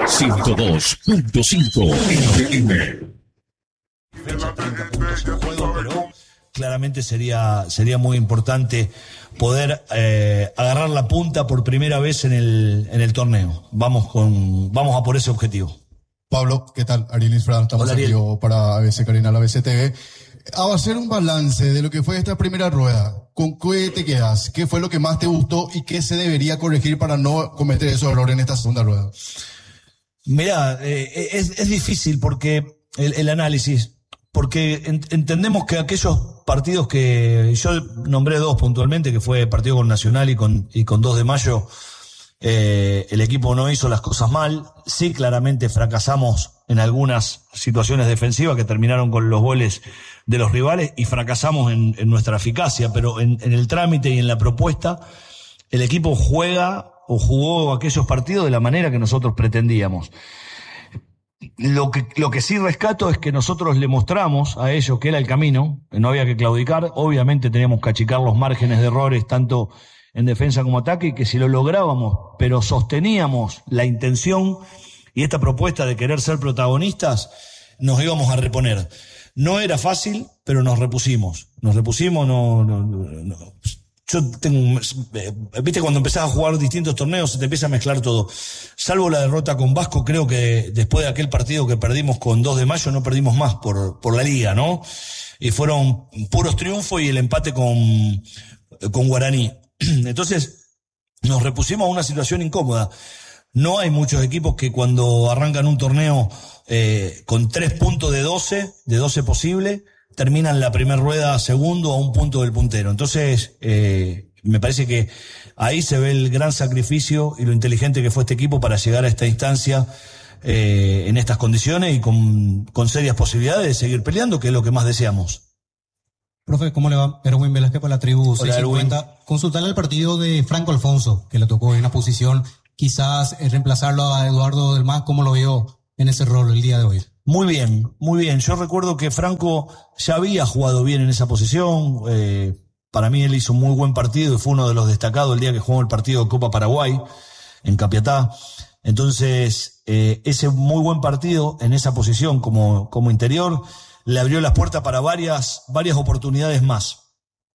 102.5 FM. Fecha, 30 puntos en juego, pero claramente sería muy importante poder agarrar la punta por primera vez en el torneo. Vamos a por ese objetivo. Pablo, ¿qué tal? Ariel Isfran, estamos aquí para ABC Cardenal, ABC TV. A hacer un balance de lo que fue esta primera rueda, ¿con qué te quedas? ¿Qué fue lo que más te gustó y qué se debería corregir para no cometer esos errores en esta segunda rueda? Mirá, es difícil porque el análisis, porque entendemos que aquellos partidos que yo nombré dos puntualmente, que fue partido con Nacional y con 2 de Mayo, el equipo no hizo las cosas mal. Sí, claramente fracasamos en algunas situaciones defensivas que terminaron con los goles de los rivales y fracasamos en nuestra eficacia, pero en el trámite y en la propuesta el equipo jugó aquellos partidos de la manera que nosotros pretendíamos. Lo que sí rescato es que nosotros le mostramos a ellos que era el camino, que no había que claudicar. Obviamente teníamos que achicar los márgenes de errores tanto en defensa como ataque, y que si lo lográbamos, pero sosteníamos la intención y esta propuesta de querer ser protagonistas, nos íbamos a reponer. No era fácil, pero nos repusimos. Yo tengo, viste, cuando empezás a jugar distintos torneos se te empieza a mezclar todo. Salvo la derrota con Vasco, creo que después de aquel partido que perdimos con 2 de Mayo, no perdimos más por la liga, ¿no? Y fueron puros triunfos y el empate con Guaraní. Entonces, nos repusimos a una situación incómoda. No hay muchos equipos que cuando arrancan un torneo con 3 puntos de 12 posible, terminan la primera rueda segundo a 1 punto del puntero. Entonces, me parece que ahí se ve el gran sacrificio y lo inteligente que fue este equipo para llegar a esta instancia en estas condiciones y con serias posibilidades de seguir peleando, que es lo que más deseamos. Profe, ¿cómo le va? Erwin Velázquez por la tribu 650. Consultarle el partido de Franco Alfonso, que le tocó en una posición, quizás reemplazarlo a Eduardo del Mas. ¿Cómo lo vio en ese rol el día de hoy? Muy bien, muy bien. Yo recuerdo que Franco ya había jugado bien en esa posición. Para mí él hizo un muy buen partido y fue uno de los destacados el día que jugó el partido de Copa Paraguay en Capiatá. Entonces, ese muy buen partido en esa posición como interior le abrió las puertas para varias oportunidades más.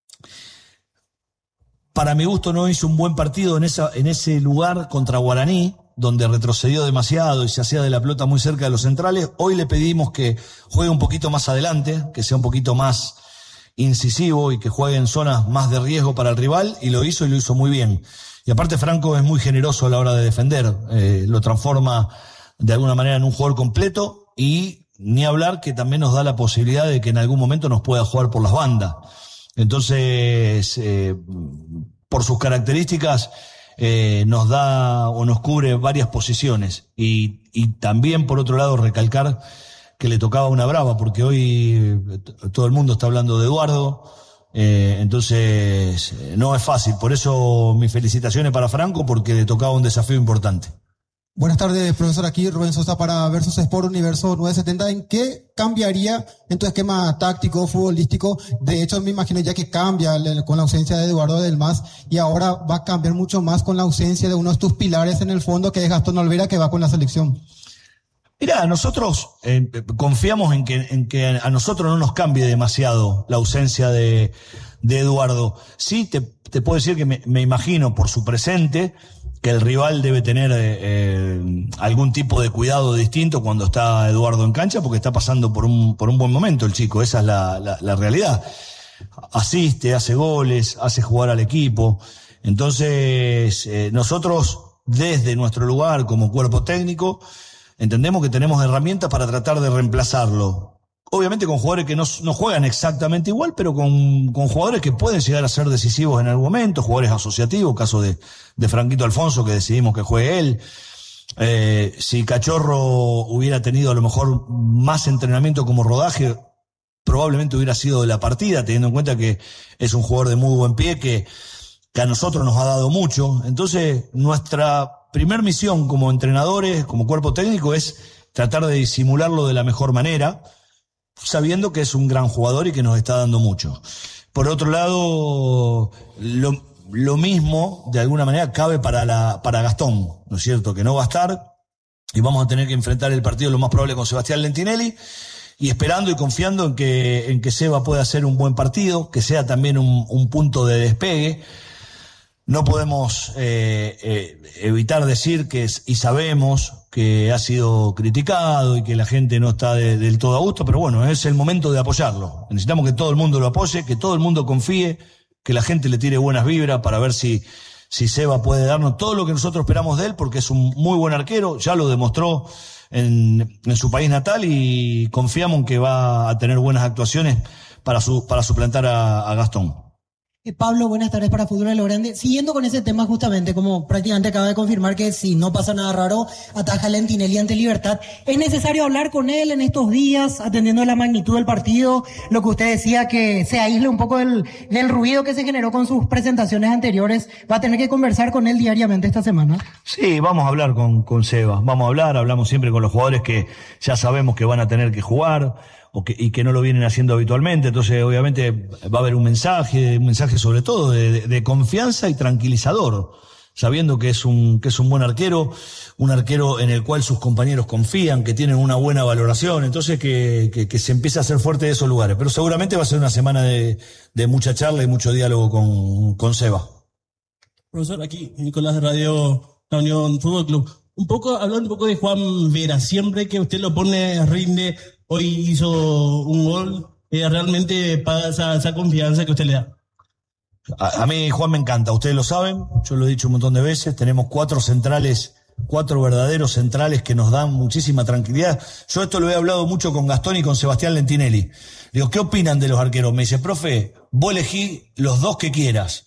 Para mi gusto no hizo un buen partido en ese lugar contra Guaraní, donde retrocedió demasiado y se hacía de la pelota muy cerca de los centrales. Hoy le pedimos que juegue un poquito más adelante, que sea un poquito más incisivo y que juegue en zonas más de riesgo para el rival, y lo hizo muy bien. Y aparte Franco es muy generoso a la hora de defender, lo transforma de alguna manera en un jugador completo, y ni hablar que también nos da la posibilidad de que en algún momento nos pueda jugar por las bandas. Entonces, por sus características, nos da o nos cubre varias posiciones, y también por otro lado recalcar que le tocaba una brava, porque hoy todo el mundo está hablando de Eduardo, entonces no es fácil. Por eso mis felicitaciones para Franco, porque le tocaba un desafío importante. Buenas tardes, profesor. Aquí Rubén Sosa para Versus Sport Universo 970. ¿En qué cambiaría en tu esquema táctico, futbolístico? De hecho, me imagino ya que cambia con la ausencia de Eduardo del Mas, y ahora va a cambiar mucho más con la ausencia de uno de tus pilares en el fondo, que es Gastón Olvera, que va con la selección. Mira, nosotros confiamos en que a nosotros no nos cambie demasiado la ausencia de Eduardo. Sí, te puedo decir que me imagino por su presente que el rival debe tener algún tipo de cuidado distinto cuando está Eduardo en cancha, porque está pasando por un buen momento el chico. Esa es la realidad. Asiste, hace goles, hace jugar al equipo. Entonces, nosotros desde nuestro lugar como cuerpo técnico entendemos que tenemos herramientas para tratar de reemplazarlo. Obviamente con jugadores que no juegan exactamente igual, pero con jugadores que pueden llegar a ser decisivos en algún momento, jugadores asociativos, caso de Franquito Alfonso, que decidimos que juegue él. Si Cachorro hubiera tenido a lo mejor más entrenamiento como rodaje, probablemente hubiera sido de la partida, teniendo en cuenta que es un jugador de muy buen pie, que a nosotros nos ha dado mucho. Entonces, nuestra primer misión como entrenadores, como cuerpo técnico, es tratar de disimularlo de la mejor manera, sabiendo que es un gran jugador y que nos está dando mucho. Por otro lado, lo mismo, de alguna manera, cabe para Gastón, ¿no es cierto? Que no va a estar, y vamos a tener que enfrentar el partido lo más probable con Sebastián Lentinelli, y esperando y confiando en que Seba pueda hacer un buen partido, que sea también un punto de despegue. No podemos evitar decir y sabemos que ha sido criticado y que la gente no está del todo a gusto, pero bueno, es el momento de apoyarlo. Necesitamos que todo el mundo lo apoye, que todo el mundo confíe, que la gente le tire buenas vibras para ver si Seba puede darnos todo lo que nosotros esperamos de él, porque es un muy buen arquero, ya lo demostró en su país natal, y confiamos en que va a tener buenas actuaciones para suplantar a Gastón. Pablo, buenas tardes para Fútbol de lo Grande. Siguiendo con ese tema justamente, como prácticamente acaba de confirmar que si no pasa nada raro, ataja a Lentinelli ante Libertad. ¿Es necesario hablar con él en estos días, atendiendo a la magnitud del partido? Lo que usted decía, que se aísle un poco del ruido que se generó con sus presentaciones anteriores. ¿Va a tener que conversar con él diariamente esta semana? Sí, vamos a hablar con Seba. hablamos siempre con los jugadores que ya sabemos que van a tener que jugar, y que no lo vienen haciendo habitualmente. Entonces, obviamente, va a haber un mensaje sobre todo de confianza y tranquilizador, sabiendo que es un buen arquero, un arquero en el cual sus compañeros confían, que tienen una buena valoración. Entonces, que se empiece a hacer fuerte de esos lugares. Pero seguramente va a ser una semana de mucha charla y mucho diálogo con Seba. Profesor, aquí Nicolás de Radio La Unión Fútbol Club. Hablando un poco de Juan Vera, siempre que usted lo pone, rinde. Hoy hizo un gol, realmente paga esa confianza que usted le da. A mí Juan me encanta, ustedes lo saben, yo lo he dicho un montón de veces, tenemos 4 verdaderos centrales que nos dan muchísima tranquilidad. Yo esto lo he hablado mucho con Gastón y con Sebastián Lentinelli. Digo, ¿qué opinan de los arqueros? Me dice, profe, vos elegí los dos que quieras.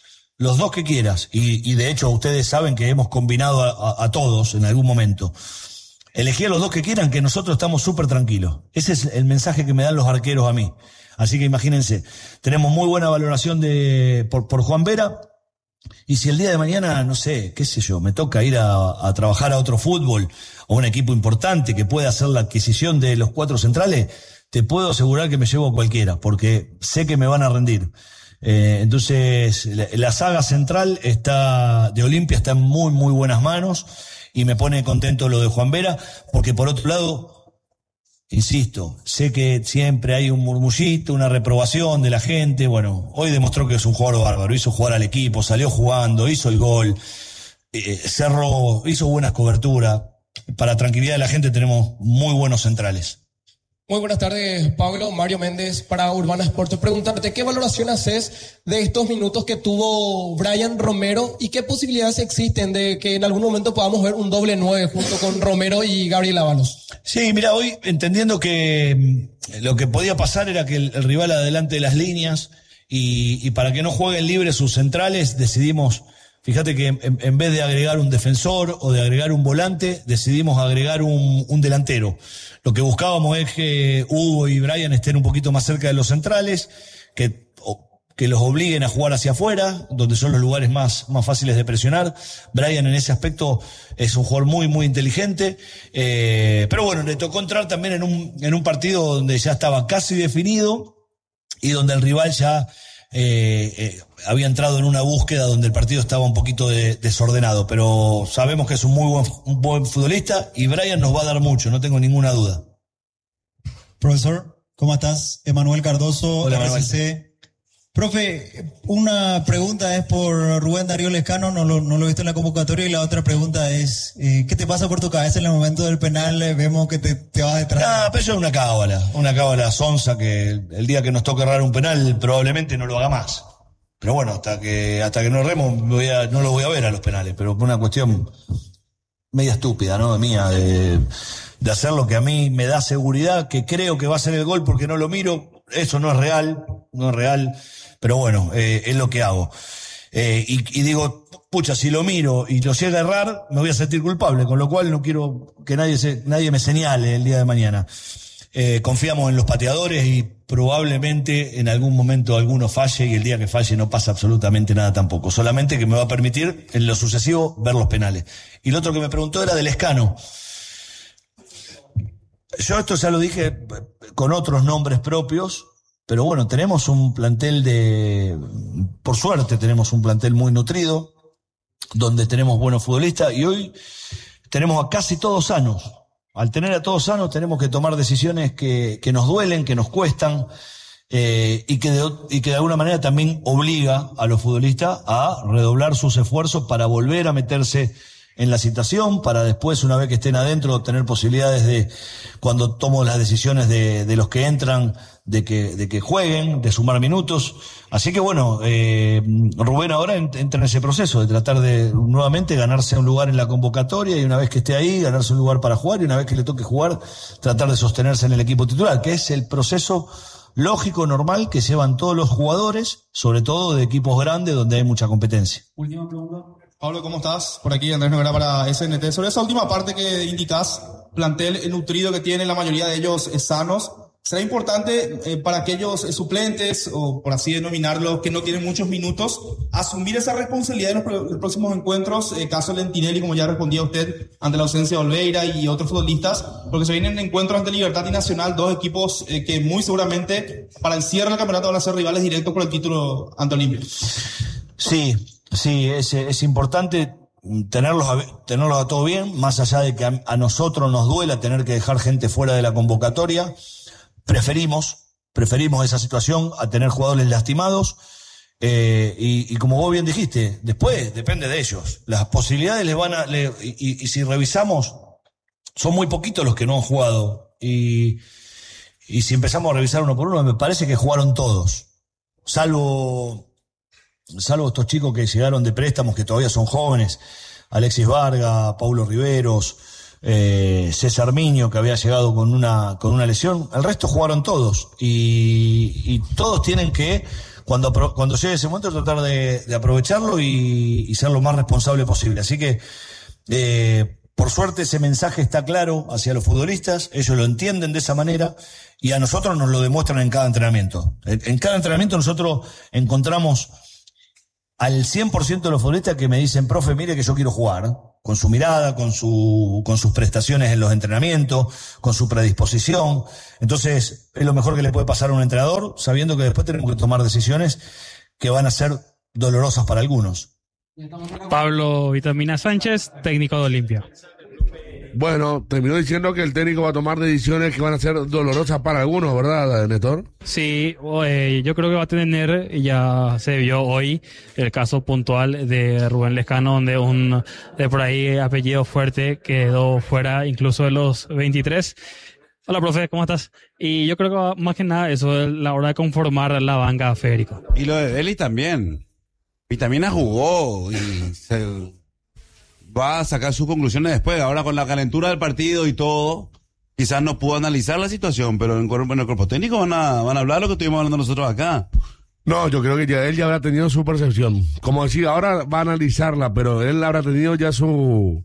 Y de hecho ustedes saben que hemos combinado a todos en algún momento. Elegí a los dos que quieran, que nosotros estamos súper tranquilos. Ese es el mensaje que me dan los arqueros a mí. Así que imagínense, tenemos muy buena valoración por Juan Vera, y si el día de mañana, no sé, qué sé yo, me toca ir a trabajar a otro fútbol, o un equipo importante que pueda hacer la adquisición de los 4 centrales, te puedo asegurar que me llevo a cualquiera, porque sé que me van a rendir. Entonces, la saga central de Olimpia está en muy, muy buenas manos, y me pone contento lo de Juan Vera, porque por otro lado, insisto, sé que siempre hay un murmullito, una reprobación de la gente. Bueno, hoy demostró que es un jugador bárbaro, hizo jugar al equipo, salió jugando, hizo el gol, cerró, hizo buenas coberturas. Para tranquilidad de la gente tenemos muy buenos centrales. Muy buenas tardes, Pablo. Mario Méndez para Urbana Sports. Preguntarte, ¿qué valoración haces de estos minutos que tuvo Brian Romero y qué posibilidades existen de que en algún momento podamos ver un doble 9 junto con Romero y Gabriel Ábalos? Sí, mira, hoy entendiendo que lo que podía pasar era que el rival adelante de las líneas y para que no jueguen libres sus centrales decidimos, fíjate que en vez de agregar un defensor o de agregar un volante, decidimos agregar un delantero. Lo que buscábamos es que Hugo y Brian estén un poquito más cerca de los centrales, que los obliguen a jugar hacia afuera, donde son los lugares más fáciles de presionar. Brian en ese aspecto es un jugador muy, muy inteligente. Pero bueno, le tocó entrar también en un partido donde ya estaba casi definido y donde el rival ya había entrado en una búsqueda donde el partido estaba un poquito desordenado, pero sabemos que es un buen futbolista y Brian nos va a dar mucho, no tengo ninguna duda. Profesor, ¿cómo estás? Emanuel Cardoso, Hola, RCC. Profe, una pregunta es por Rubén Darío Lescano, no lo he visto en la convocatoria, y la otra pregunta es, ¿qué te pasa por tu cabeza en el momento del penal? Vemos que te vas detrás. Pero eso es una cábala sonsa, que el día que nos toque errar un penal probablemente no lo haga más. Pero bueno, hasta que no erremos no lo voy a ver a los penales, pero por una cuestión media estúpida, ¿no? Mía, de hacer lo que a mí me da seguridad, que creo que va a ser el gol porque no lo miro. Eso no es real, pero bueno, es lo que hago. Y digo, pucha, si lo miro y lo llega a errar, me voy a sentir culpable, con lo cual no quiero que nadie me señale el día de mañana. Confiamos en los pateadores y probablemente en algún momento alguno falle, y el día que falle no pasa absolutamente nada tampoco. Solamente que me va a permitir en lo sucesivo ver los penales. Y lo otro que me preguntó era del Lescano. Yo esto ya lo dije con otros nombres propios, pero bueno, tenemos un plantel por suerte tenemos un plantel muy nutrido, donde tenemos buenos futbolistas, y hoy tenemos a casi todos sanos. Al tener a todos sanos tenemos que tomar decisiones que nos duelen, que nos cuestan, y que de alguna manera también obliga a los futbolistas a redoblar sus esfuerzos para volver a meterse en la situación, para después, una vez que estén adentro, tener posibilidades de, cuando tomo las decisiones de los que entran, de que jueguen, de sumar minutos. Así que bueno, Rubén ahora entra en ese proceso de tratar de nuevamente ganarse un lugar en la convocatoria, y una vez que esté ahí, ganarse un lugar para jugar, y una vez que le toque jugar, tratar de sostenerse en el equipo titular, que es el proceso lógico, normal, que llevan todos los jugadores, sobre todo de equipos grandes donde hay mucha competencia. Última pregunta. Pablo, ¿cómo estás? Por aquí Andrés Noguera para SNT. Sobre esa última parte que indicás, plantel nutrido que tiene, la mayoría de ellos sanos, ¿será importante para aquellos suplentes, o por así denominarlos, que no tienen muchos minutos, asumir esa responsabilidad en los próximos encuentros? Caso Lentinelli, como ya respondía usted, ante la ausencia de Olveira y otros futbolistas, porque se vienen encuentros ante Libertad y Nacional, dos equipos que muy seguramente para el cierre del campeonato van a ser rivales directos por el título ante Olimpia. Sí, es importante tenerlos a todo bien, más allá de que a nosotros nos duela tener que dejar gente fuera de la convocatoria. Preferimos esa situación a tener jugadores lastimados, y como vos bien dijiste, después depende de ellos. Las posibilidades y si revisamos, son muy poquitos los que no han jugado, y si empezamos a revisar uno por uno, me parece que jugaron todos, salvo estos chicos que llegaron de préstamos, que todavía son jóvenes, Alexis Vargas, Paulo Riveros, César Miño, que había llegado con una lesión. El resto jugaron todos, y todos tienen que, cuando llegue ese momento, tratar de aprovecharlo y ser lo más responsable posible. Así que por suerte ese mensaje está claro hacia los futbolistas, ellos lo entienden de esa manera, y a nosotros nos lo demuestran en cada entrenamiento. En cada entrenamiento nosotros encontramos al 100% de los futbolistas que me dicen: profe, mire que yo quiero jugar, con su mirada, con sus prestaciones en los entrenamientos, con su predisposición. Entonces, es lo mejor que le puede pasar a un entrenador, sabiendo que después tenemos que tomar decisiones que van a ser dolorosas para algunos. Pablo Vitamina Sánchez, técnico de Olimpia. Bueno, terminó diciendo que el técnico va a tomar decisiones que van a ser dolorosas para algunos, ¿verdad, Néstor? Sí, yo creo que va a tener, ya se vio hoy, el caso puntual de Rubén Lescano, donde un de por ahí apellido fuerte quedó fuera incluso de los 23. Hola, profe, ¿cómo estás? Y yo creo que más que nada eso es la hora de conformar la banca, Federico. Y lo de Deli también. Vitamina jugó y se va a sacar sus conclusiones después. Ahora con la calentura del partido y todo, quizás no pudo analizar la situación, pero en el cuerpo técnico van a hablar lo que estuvimos hablando nosotros acá. No, yo creo que él ya habrá tenido su percepción. Como decía, ahora va a analizarla, pero él habrá tenido ya su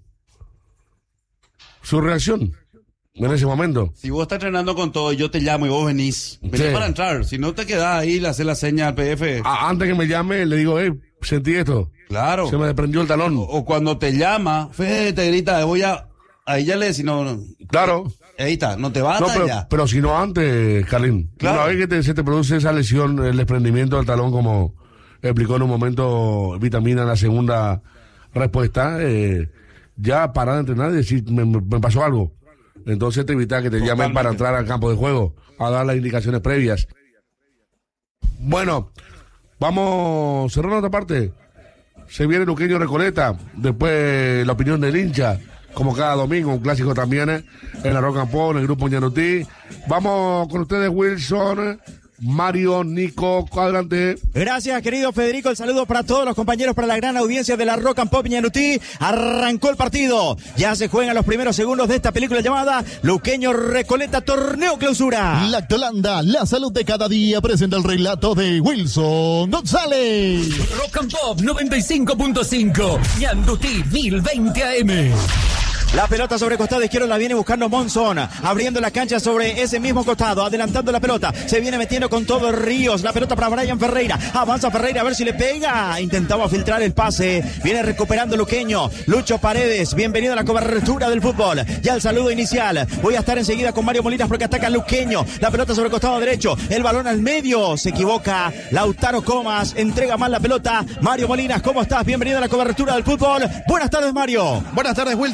reacción en ese momento. Si vos estás entrenando con todo y yo te llamo y vos venís para entrar. Si no te quedás ahí, le haces la seña al PF. Antes que me llame, le digo, sentí esto. Claro. Se me desprendió el talón. O cuando te llama, Fede te grita, ahí ya le decís, no. Claro. Ahí está, no te vas hasta allá. Pero si no antes, Carlín. Claro. Una vez que se te produce esa lesión, el desprendimiento del talón, como explicó en un momento Vitamina en la segunda respuesta, ya parar de entrenar y decir, me pasó algo. Entonces te evita que te llamen para entrar al campo de juego, a dar las indicaciones previas. Bueno, vamos cerrando otra parte. Se viene Luqueño Recoleta, después la opinión del hincha, como cada domingo, un clásico también en la Rock and Pop, en el grupo Ñanutí. Vamos con ustedes, Wilson, Mario, Nico, adelante. Gracias, querido Federico. El saludo para todos los compañeros, para la gran audiencia de la Rock and Pop Ñanutí. Arrancó el partido. Ya se juegan los primeros segundos de esta película llamada Luqueño Recoleta Torneo Clausura. Lactolanda, la salud de cada día, presenta el relato de Wilson González. Rock and Pop 95.5, Ñanutí 1020 AM. La pelota sobre el costado izquierdo la viene buscando Monzón, abriendo la cancha sobre ese mismo costado, adelantando la pelota, se viene metiendo con todo Ríos, la pelota para Brian Ferreira, avanza Ferreira a ver si le pega, intentaba filtrar el pase, viene recuperando Luqueño, Lucho Paredes, bienvenido a la cobertura del fútbol, ya el saludo inicial, voy a estar enseguida con Mario Molinas porque ataca Luqueño, la pelota sobre el costado derecho, el balón al medio, se equivoca, Lautaro Comas, entrega mal la pelota, Mario Molinas, ¿cómo estás? Bienvenido a la cobertura del fútbol, buenas tardes Mario. Buenas tardes Wilson, el saludo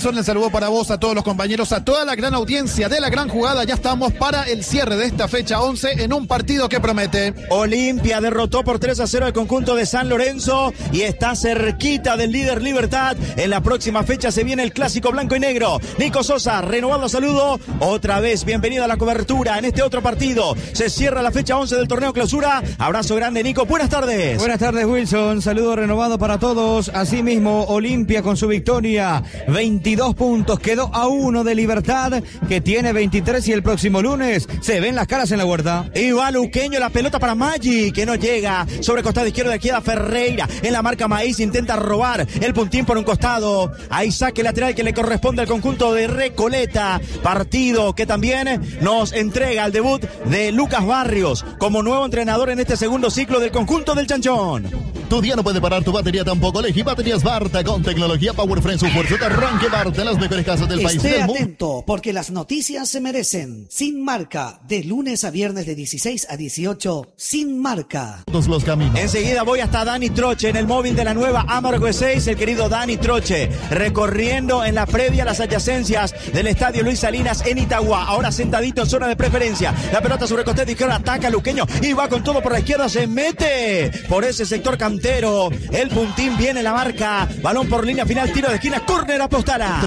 saludo para vos, a todos los compañeros, a toda la gran audiencia de La Gran Jugada. Ya estamos para el cierre de esta fecha 11 en un partido que promete. Olimpia derrotó por 3-0 al conjunto de San Lorenzo y está cerquita del líder Libertad. En la próxima fecha se viene el clásico blanco y negro. Nico Sosa, renovado saludo. Otra vez, bienvenido a la cobertura en este otro partido. Se cierra la fecha 11 del torneo clausura. Abrazo grande, Nico. Buenas tardes. Buenas tardes, Wilson. Saludo renovado para todos. Asimismo, Olimpia con su victoria. 22 puntos. Quedó a 1 de Libertad, que tiene 23, y el próximo lunes se ven las caras en la huerta. Y va Luqueño, la pelota para Maggi, que no llega. Sobre costado izquierdo queda Ferreira. En la marca Maíz intenta robar el puntín por un costado. Ahí saque lateral que le corresponde al conjunto de Recoleta. Partido que también nos entrega el debut de Lucas Barrios como nuevo entrenador en este segundo ciclo del conjunto del Chanchón. Tu día no puede parar, tu batería tampoco. Elegí baterías Barta con tecnología Powerframe, su fuerza de arranque Barta en las mejores casas del país. Esté atento, porque las noticias se merecen. Sin Marca, de lunes a viernes de 16 a 18, Sin Marca. Todos los caminos. Enseguida voy hasta Dani Troche en el móvil de la nueva Amargo 6, el querido Dani Troche, recorriendo en la previa las adyacencias del estadio Luis Salinas en Itagua. Ahora sentadito en zona de preferencia. La pelota sobre costado izquierdo, ataca Luqueño y va con todo por la izquierda, se mete por ese sector cantero. El puntín viene la marca. Balón por línea final, tiro de esquina, córner a Postara.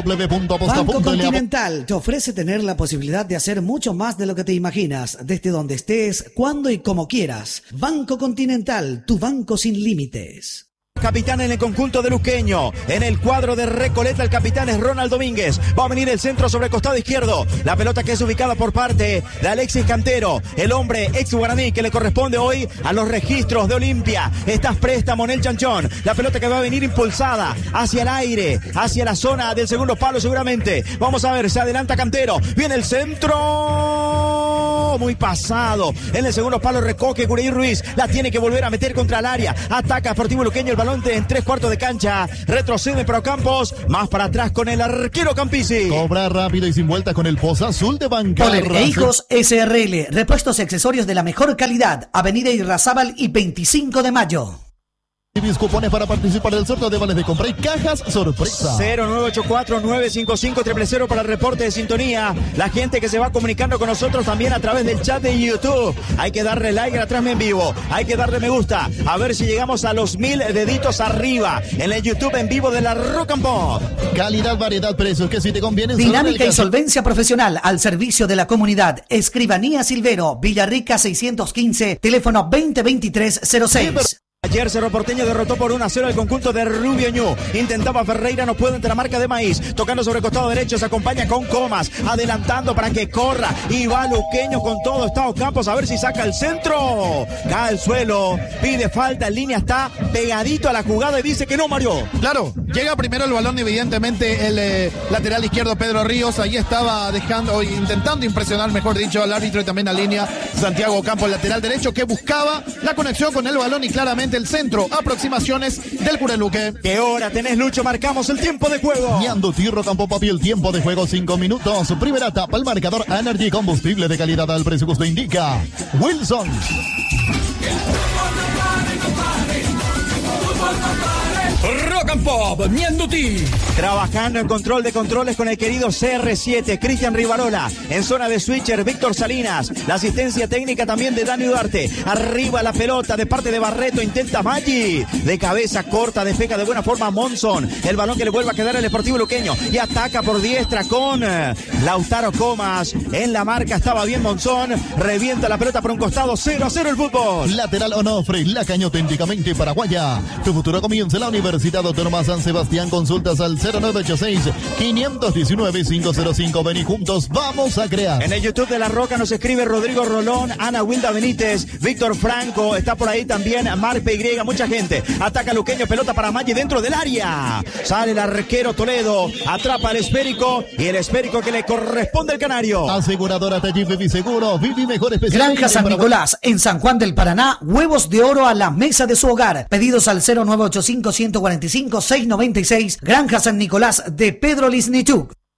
Banco Continental te ofrece tener la posibilidad de hacer mucho más de lo que te imaginas, desde donde estés, cuando y como quieras. Banco Continental, tu banco sin límites. Capitán en el conjunto de Luqueño. En el cuadro de Recoleta el capitán es Ronald Domínguez. Va a venir el centro sobre el costado izquierdo. La pelota que es ubicada por parte de Alexis Cantero, el hombre ex guaraní que le corresponde hoy a los registros de Olimpia. Estás préstamo en el Chanchón. La pelota que va a venir impulsada hacia el aire, hacia la zona del segundo palo seguramente. Vamos a ver, se adelanta Cantero. Viene el centro. Muy pasado. En el segundo palo recoge Gureí Ruiz. La tiene que volver a meter contra el área. Ataca Sportivo Luqueño el balón en 3/4 de cancha. Retrocede Pro Campos. Más para atrás con el arquero Campisi. Cobra rápido y sin vuelta con el Poza Azul de Bancarra. Poler e Hijos SRL. Repuestos y accesorios de la mejor calidad. Avenida Irrazábal y 25 de mayo. Cupones para participar del sorteo de vales de compra y cajas sorpresa. 0984-955-000 para el reporte de sintonía. La gente que se va comunicando con nosotros también a través del chat de YouTube. Hay que darle like a la transmisión en vivo. Hay que darle me gusta. A ver si llegamos a los 1000 deditos arriba en el YouTube en vivo de la Rock and Pop. Calidad, variedad, precios que si te conviene. Dinámica y solvencia profesional al servicio de la comunidad. Escribanía Silvero, Villarrica 615, teléfono 2023-06. Ayer Cerro Porteño derrotó por 1-0 al conjunto de Rubio Ñu. Intentaba Ferreira, no puede ante la marca de Maíz. Tocando sobre el costado derecho, se acompaña con Comas. Adelantando para que corra. Y va Luqueño con todo. Está Ocampos, a ver si saca el centro. Cae al suelo. Pide falta. En línea está pegadito a la jugada y dice que no, Mario. Claro, llega primero el balón, evidentemente, el lateral izquierdo Pedro Ríos. Ahí estaba intentando impresionar, mejor dicho, al árbitro y también a línea Santiago Ocampos, lateral derecho, que buscaba la conexión con el balón y claramente el centro. Aproximaciones del Cureluque. ¿Qué hora tenés, Lucho? Marcamos el tiempo de juego. Ñanduti, Rock and Pop, papi, el tiempo de juego 5 minutos. Primera etapa, el marcador Energy, combustible de calidad al precio que usted indica. Wilson. Rock and Pop, Ñanduti. Trabajando en control de controles con el querido CR7, Cristian Rivarola. En zona de switcher, Víctor Salinas. La asistencia técnica también de Dani Duarte. Arriba la pelota de parte de Barreto. Intenta Maggi. De cabeza corta, despeja de buena forma Monzón. El balón que le vuelve a quedar al Sportivo Luqueño. Y ataca por diestra con Lautaro Comas. En la marca estaba bien Monzón. Revienta la pelota por un costado. 0-0 el fútbol. Lateral Onofre, la caña auténticamente paraguaya. Tu futuro comienza en la Universidad Autónoma San Sebastián. Consultas al 0986-519-505. Ven y juntos vamos a crear. En el YouTube de La Roca nos escribe Rodrigo Rolón, Ana Wilda Benítez, Víctor Franco, está por ahí también Marc PY, mucha gente. Ataca Luqueño, pelota para Maggi dentro del área. Sale el arquero Toledo, atrapa el esférico y el esférico que le corresponde al canario. Aseguradora Taller Vivi Seguro, Vivi Mejor Especial. Granja San Nicolás, en San Juan del Paraná, huevos de oro a la mesa de su hogar. Pedidos al 0985-145-696. Granja San Nicolás de Pedro Lisnichuk.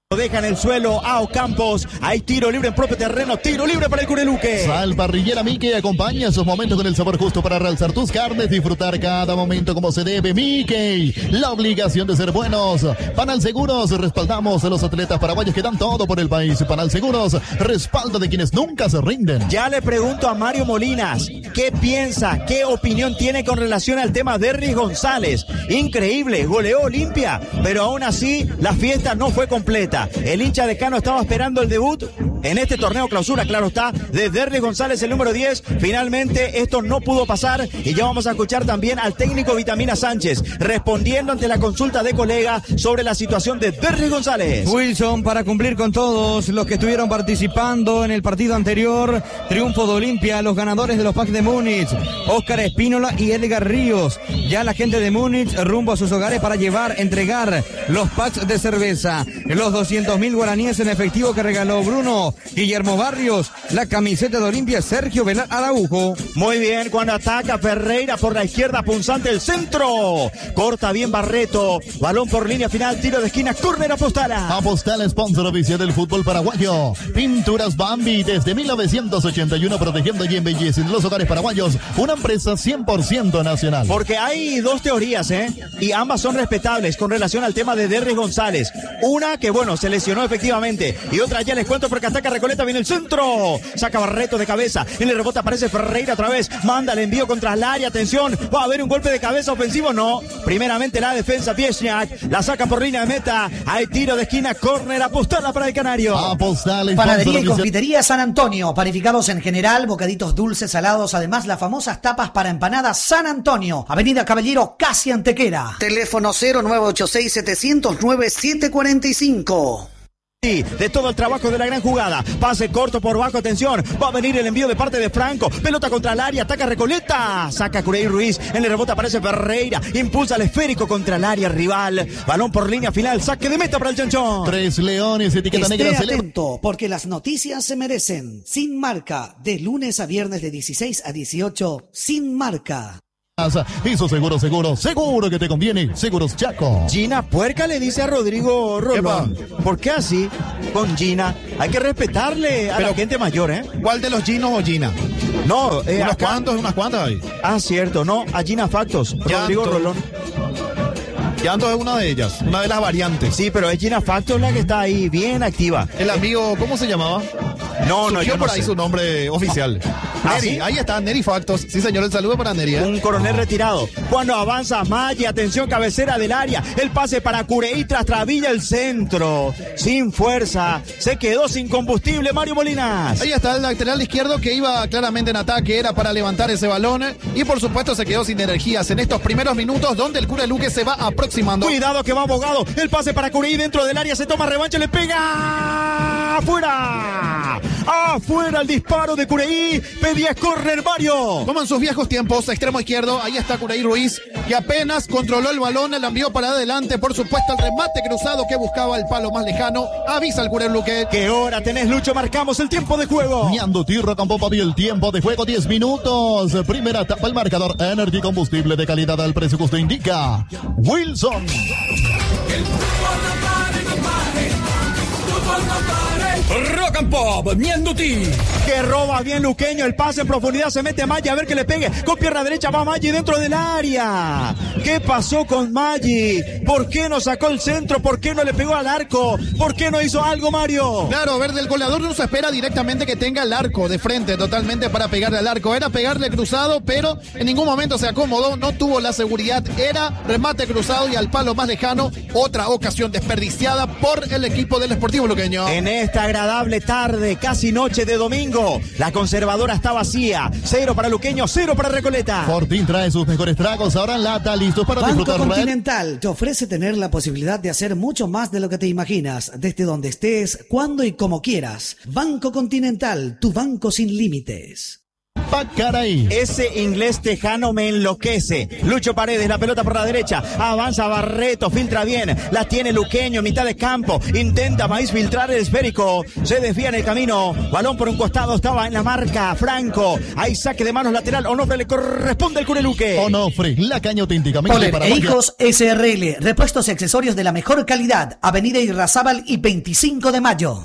Lo deja en el suelo a Ocampos. Hay tiro libre en propio terreno. Tiro libre para el Cureluque. Sal Parrillera Mickey acompaña esos momentos con el sabor justo para realzar tus carnes. Disfrutar cada momento como se debe. Mickey, la obligación de ser buenos. Panal Seguros, respaldamos a los atletas paraguayos que dan todo por el país. Panal Seguros, respaldo de quienes nunca se rinden. Ya le pregunto a Mario Molinas, ¿qué piensa, qué opinión tiene con relación al tema de Derry González? Increíble, goleó Olimpia, pero aún así la fiesta no fue completa. El hincha de Cano estaba esperando el debut en este torneo clausura, claro está, de Derry González, el número 10. Finalmente esto no pudo pasar y ya vamos a escuchar también al técnico Vitamina Sánchez respondiendo ante la consulta de colega sobre la situación de Derry González. Wilson, para cumplir con todos los que estuvieron participando en el partido anterior, triunfo de Olimpia, los ganadores de los packs de Múnich, Óscar Espínola y Edgar Ríos. Ya la gente de Múnich rumbo a sus hogares para entregar los packs de cerveza, los 200.000 guaraníes en efectivo que regaló Bruno Guillermo Barrios, la camiseta de Olimpia Sergio Velar Araujo. Muy bien, cuando ataca Ferreira por la izquierda, punzante el centro, corta bien Barreto, balón por línea final, tiro de esquina, córner Apostala. Apostala, sponsor oficial del fútbol paraguayo. Pinturas Bambi, desde 1981 protegiendo y embelleciendo los hogares paraguayos, una empresa 100% nacional. Porque hay dos teorías, y ambas son respetables con relación al tema de Derry González. Una que, bueno, se lesionó efectivamente, y otra ya les cuento porque ataca Recoleta, viene el centro, saca Barreto de cabeza, en el rebote aparece Ferreira otra vez, manda el envío contra el área, atención, va a haber un golpe de cabeza ofensivo, no, primeramente la defensa, Piesniak, la saca por línea de meta, hay tiro de esquina, córner, Apostala para el Canario. Apostala, Panadería y Confitería San Antonio, panificados en general, bocaditos dulces, salados, además las famosas tapas para empanadas San Antonio, Avenida Caballero, casi Antequera. Teléfono 0986-709-745. De todo el trabajo de la gran jugada, pase corto por bajo, atención, va a venir el envío de parte de Franco, pelota contra el área, ataca Recoleta, saca Curey Ruiz, en el rebote aparece Ferreira, impulsa el esférico contra el área rival, balón por línea final, saque de meta para el Chanchón. 3 Leones, etiqueta negra. Esté atento, porque las noticias se merecen. Sin Marca, de lunes a viernes de 16 a 18, Sin Marca. Hizo seguro que te conviene. Seguros Chaco. Gina Puerca le dice a Rodrigo Rolón. ¿Por qué así? Con Gina. Hay que respetarle a la gente mayor, ¿Cuál de los Ginos o Gina? No, unas cuantas hay. Ah, cierto, no, a Gina Factos. Rodrigo Rolón. Llanto es una de ellas, una de las variantes. Sí, pero es Gina Factos la que está ahí, bien activa. El amigo, ¿cómo se llamaba? No, yo no por ahí sé. Su nombre oficial. Neri, ¿sí? Ahí está, Neri Factos. Sí, señor, el saludo para Neri. Un coronel retirado. Cuando avanza Maggi, atención, cabecera del área. El pase para Cureí tras Travilla, el centro. Sin fuerza. Se quedó sin combustible Mario Molinas. Ahí está el lateral izquierdo que iba claramente en ataque. Era para levantar ese balón. Y por supuesto se quedó sin energías en estos primeros minutos donde el Cureluque se va aproximando. Cuidado que va abogado. El pase para Cureí dentro del área. Se toma revancha, le pega. ¡Afuera! ¡Afuera el disparo de Cureí! Pedía córner Mario. Como en sus viejos tiempos, extremo izquierdo, ahí está Cureí Ruiz, que apenas controló el balón, la envió para adelante, por supuesto el remate cruzado que buscaba el palo más lejano, avisa al Cureluque. ¿Qué hora tenés, Lucho? Marcamos el tiempo de juego. Ñando Tirro con Popa el tiempo de juego, 10 minutos. Primera etapa, el marcador Energy, combustible de calidad al precio que usted indica. Wilson. Rock and Pop, Ñanduti. Que roba bien Luqueño, el pase en profundidad, se mete Maggi, a ver que le pegue, con pierna derecha va Maggi dentro del área. ¿Qué pasó con Maggi? ¿Por qué no sacó el centro? ¿Por qué no le pegó al arco? ¿Por qué no hizo algo, Mario? Claro, a ver, del goleador no se espera directamente que tenga el arco de frente totalmente para pegarle al arco. Era pegarle cruzado, pero en ningún momento se acomodó, no tuvo la seguridad. Era remate cruzado y al palo más lejano, otra ocasión desperdiciada por el equipo del Sportivo Luqueño. En esta agradable tarde, casi noche de domingo, la conservadora está vacía. 0 para Luqueño, 0 para Recoleta. Fortín trae sus mejores tragos ahora en lata, listos para Banco disfrutar. Continental te ofrece tener la posibilidad de hacer mucho más de lo que te imaginas, desde donde estés, cuando y como quieras. Banco Continental, tu banco sin límites. Pacaraí. Ese inglés tejano me enloquece. Lucho Paredes, la pelota por la derecha. Avanza Barreto, filtra bien. La tiene Luqueño, mitad de campo. Intenta Maíz filtrar el esférico. Se desvía en el camino. Balón por un costado, estaba en la marca. Franco. Hay saque de manos lateral. Onofre le corresponde el Cureluque. Onofre, la caña auténtica. Poler e Hijos SRL. Repuestos y accesorios de la mejor calidad. Avenida Irrazábal y 25 de mayo.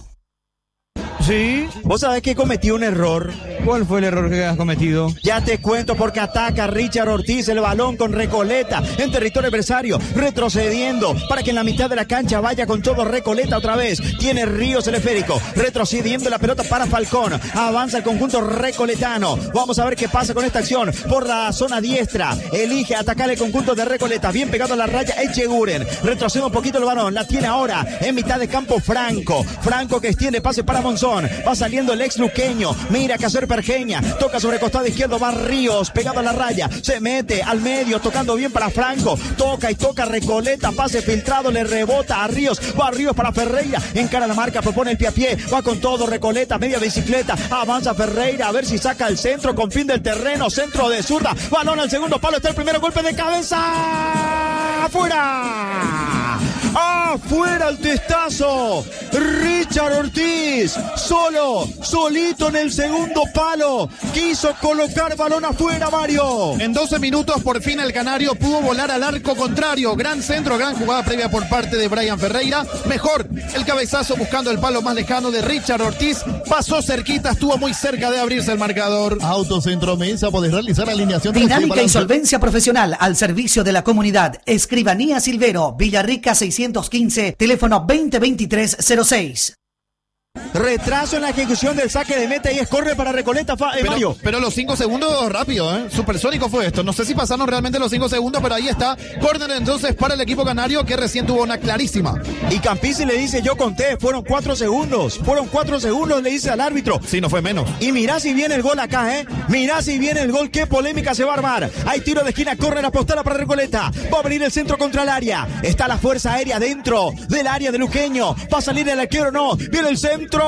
Sí, vos sabés que cometí un error. ¿Cuál fue el error que has cometido? Ya te cuento, porque ataca Richard Ortiz el balón con Recoleta en territorio adversario, retrocediendo para que en la mitad de la cancha vaya con todo Recoleta otra vez. Tiene Ríos el esférico, retrocediendo la pelota para Falcón. Avanza el conjunto recoletano. Vamos a ver qué pasa con esta acción por la zona diestra. Elige atacar el conjunto de Recoleta, bien pegado a la raya Echeguren. Retrocede un poquito el balón, la tiene ahora en mitad de campo Franco. Franco que extiende pase para Monzón. Va saliendo el ex luqueño. Mira que hacer Pergeña. Toca sobre costado izquierdo. Va Ríos. Pegado a la raya. Se mete al medio. Tocando bien para Franco. Toca y toca Recoleta. Pase filtrado. Le rebota a Ríos. Va Ríos para Ferreira. Encara la marca. Propone el pie a pie. Va con todo Recoleta. Media bicicleta. Avanza Ferreira. A ver si saca el centro. Con fin del terreno. Centro de zurda. Balón al segundo palo. Está el primer golpe de cabeza. ¡Afuera! ¡Afuera el testazo! Richard Ortiz, solito en el segundo palo, quiso colocar balón afuera, Mario. En 12 minutos por fin el canario pudo volar al arco contrario. Gran centro, gran jugada previa por parte de Brian Ferreira. Mejor el cabezazo buscando el palo más lejano de Richard Ortiz. Pasó cerquita, estuvo muy cerca de abrirse el marcador. Autocentro Mesa, podés realizar alineación de Dinámica y solvencia profesional al servicio de la comunidad. Escribanía Silvero, Villarrica 615, teléfono 2023-06. Retraso en la ejecución del saque de meta y es corre para Recoleta, Mario. Pero los 5 segundos rápido, supersónico fue esto. No sé si pasaron realmente los 5 segundos, pero ahí está. Córner entonces para el equipo canario que recién tuvo una clarísima. Y Campisi le dice, yo conté, fueron 4 segundos. Fueron 4 segundos, le dice al árbitro. Sí, no fue menos. Y mirá si viene el gol acá, Mirá si viene el gol, qué polémica se va a armar. Hay tiro de esquina, córner apostada para Recoleta. Va a venir el centro contra el área. Está la fuerza aérea dentro del área de Luqueño. Va a salir el arquero, no. Viene el centro.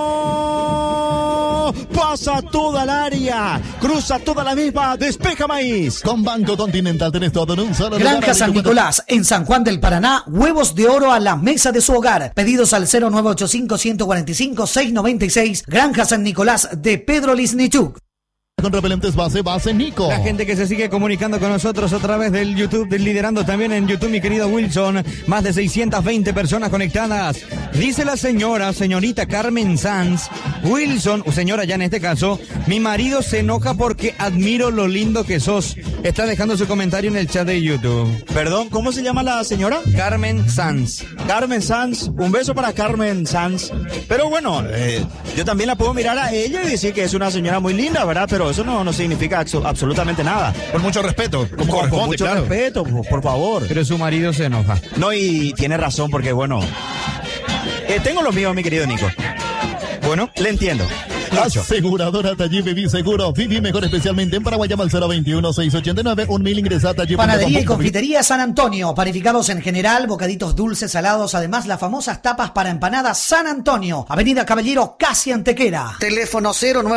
Pasa toda el área, cruza toda la misma, despeja Maíz. Con Banco Continental tenés todo en un solo lugar. Granja San Nicolás, en San Juan del Paraná, huevos de oro a la mesa de su hogar. Pedidos al 0985-145-696. Granja San Nicolás de Pedro Lisnichuk. Con repelentes base Nico. La gente que se sigue comunicando con nosotros a través del YouTube, liderando también en YouTube, mi querido Wilson. Más de 620 personas conectadas. Dice la señorita Carmen Sanz. Wilson, o señora ya en este caso, mi marido se enoja porque admiro lo lindo que sos. Está dejando su comentario en el chat de YouTube. Perdón, ¿cómo se llama la señora? Carmen Sanz. Carmen Sanz, un beso para Carmen Sanz. Pero bueno, yo también la puedo mirar a ella y decir que es una señora muy linda, ¿verdad? Pero eso no significa absolutamente nada. Con mucho respeto, como corresponde, con mucho claro. respeto, por favor. Pero su marido se enoja. No, y tiene razón porque, bueno, tengo lo mío, mi querido Nico. Bueno, le entiendo. Aseguradora Taller Viví Seguro. Viví mejor, especialmente en Paraguay. Llama al 021-689-1000. Ingresa a Taller. Panadería y confitería San Antonio. Panificados en general, bocaditos dulces, salados. Además, las famosas tapas para empanadas San Antonio. Avenida Caballero, casi Antequera. Teléfono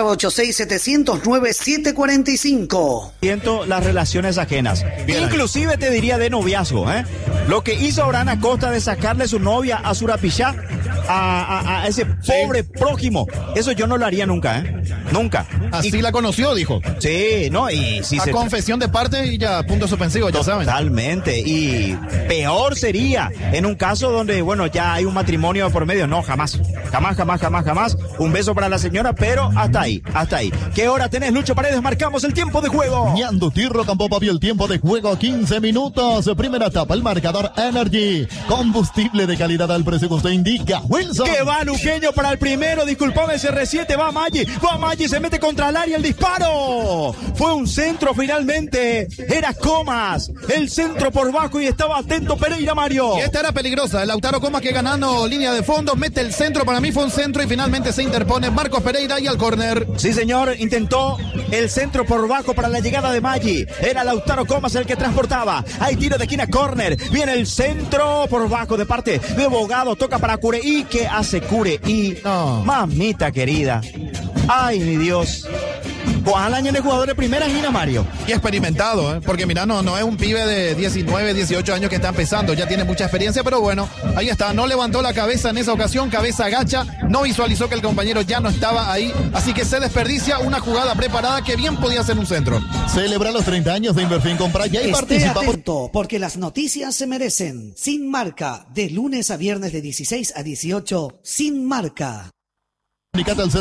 0986-709-745. Siento las relaciones ajenas. Bien, inclusive te diría de noviazgo, Lo que hizo Abraham Acosta de sacarle su novia a Surapillá, a ese pobre prójimo. Eso yo no lo haría nunca, Nunca. Así la conoció, dijo. Sí, no, y si a confesión de parte y ya, punto suspensivo, ya saben. Totalmente. Y peor sería en un caso donde, bueno, ya hay un matrimonio por medio. No, jamás. Jamás. Un beso para la señora, pero hasta ahí. ¿Qué hora tenés, Lucho Paredes? Marcamos el tiempo de juego. Ñanduti Rocampopa vio el tiempo de juego, 15 minutos. Primera etapa, el marcador Energy. Combustible de calidad al precio que usted indica. Wilson. Que va Luqueño para el primero, disculpame, CR7, va Maggi, se mete contra el área, el disparo. Fue un centro finalmente, era Comas, el centro por bajo y estaba atento Pereira, Mario. Y esta era peligrosa, el Lautaro Comas que ganando línea de fondo, mete el centro, para mí fue un centro y finalmente se interpone Marcos Pereira y al córner. Sí señor, intentó el centro por bajo para la llegada de Maggi, era Lautaro Comas el que transportaba, hay tiro de esquina, córner, viene el centro por bajo de parte de Bogado, toca para Cureí, ¿qué hace Cureí? No. Mamita querida. Ay, mi Dios. Juan Alañez de jugador de primera esquina, Mario. Y experimentado, porque mira, no es un pibe de 19, 18 años que está empezando, ya tiene mucha experiencia, pero bueno, ahí está, no levantó la cabeza en esa ocasión, cabeza agacha, no visualizó que el compañero ya no estaba ahí, así que se desperdicia una jugada preparada que bien podía ser un centro. Celebra los 30 años de Inverfin Compra ya y participa. Atento, porque las noticias se merecen. Sin Marca, de lunes a viernes de 16 a 18, Sin Marca. Comunicate al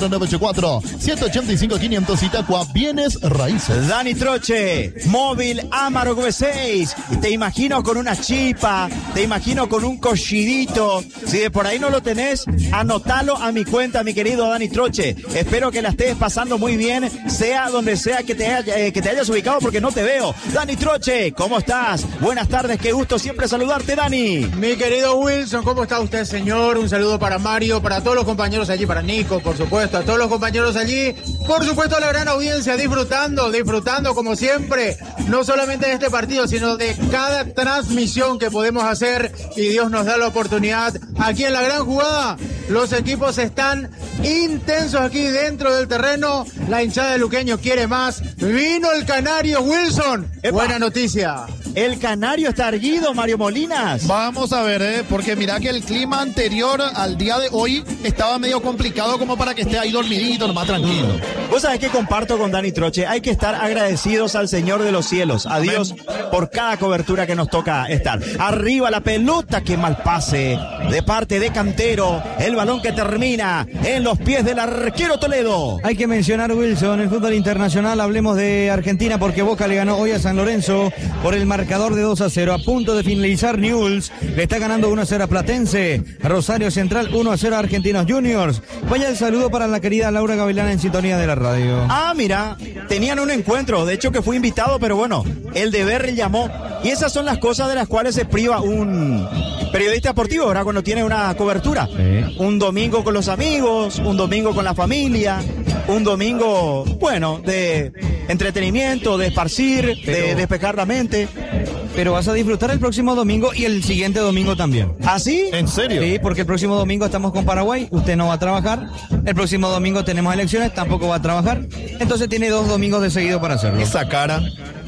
0984-185-500 Itacua Bienes Raíces. Dani Troche, móvil Amarok V6. Te imagino con una chipa, te imagino con un cochidito. Si de por ahí no lo tenés, anotalo a mi cuenta, mi querido Dani Troche. Espero que la estés pasando muy bien, sea donde sea que te hayas ubicado, porque no te veo. Dani Troche, ¿cómo estás? Buenas tardes, qué gusto siempre saludarte, Dani. Mi querido Wilson, ¿cómo está usted, señor? Un saludo para Mario, para todos los compañeros allí, para Nico, por supuesto, a todos los compañeros allí, por supuesto a la gran audiencia, disfrutando como siempre, no solamente de este partido, sino de cada transmisión que podemos hacer, y Dios nos da la oportunidad. Aquí en la gran jugada, los equipos están intensos aquí dentro del terreno, la hinchada de Luqueño quiere más, vino el Canario, Wilson, buena noticia. El Canario está erguido, Mario Molinas. Vamos a ver, porque mira que el clima anterior al día de hoy estaba medio complicado como para que esté ahí dormidito, más tranquilo. Vos sabés que comparto con Dani Troche, hay que estar agradecidos al Señor de los cielos, a Dios, por cada cobertura que nos toca estar. Arriba la pelota, que mal pase, de parte de Cantero, el balón que termina en los pies del arquero Toledo. Hay que mencionar, Wilson, el fútbol internacional, hablemos de Argentina, porque Boca le ganó hoy a San Lorenzo por el marcador de 2-0, a punto de finalizar Newell's, le está ganando 1-0 a Platense, Rosario Central 1-0 a Argentinos Juniors. Vaya el saludo para la querida Laura Gavilán en sintonía de la radio. Ah, mira, tenían un encuentro, de hecho que fue invitado, pero bueno, el deber llamó, y esas son las cosas de las cuales se priva un periodista deportivo, ¿verdad? Cuando tiene una cobertura, un domingo con los amigos, un domingo con la familia, un domingo, bueno, de entretenimiento, de esparcir, de despejar la mente. Pero vas a disfrutar el próximo domingo y el siguiente domingo también. ¿Ah, sí? ¿En serio? Sí, porque el próximo domingo estamos con Paraguay, usted no va a trabajar. El próximo domingo tenemos elecciones, tampoco va a trabajar. Entonces tiene 2 domingos de seguido para hacerlo. Esa cara.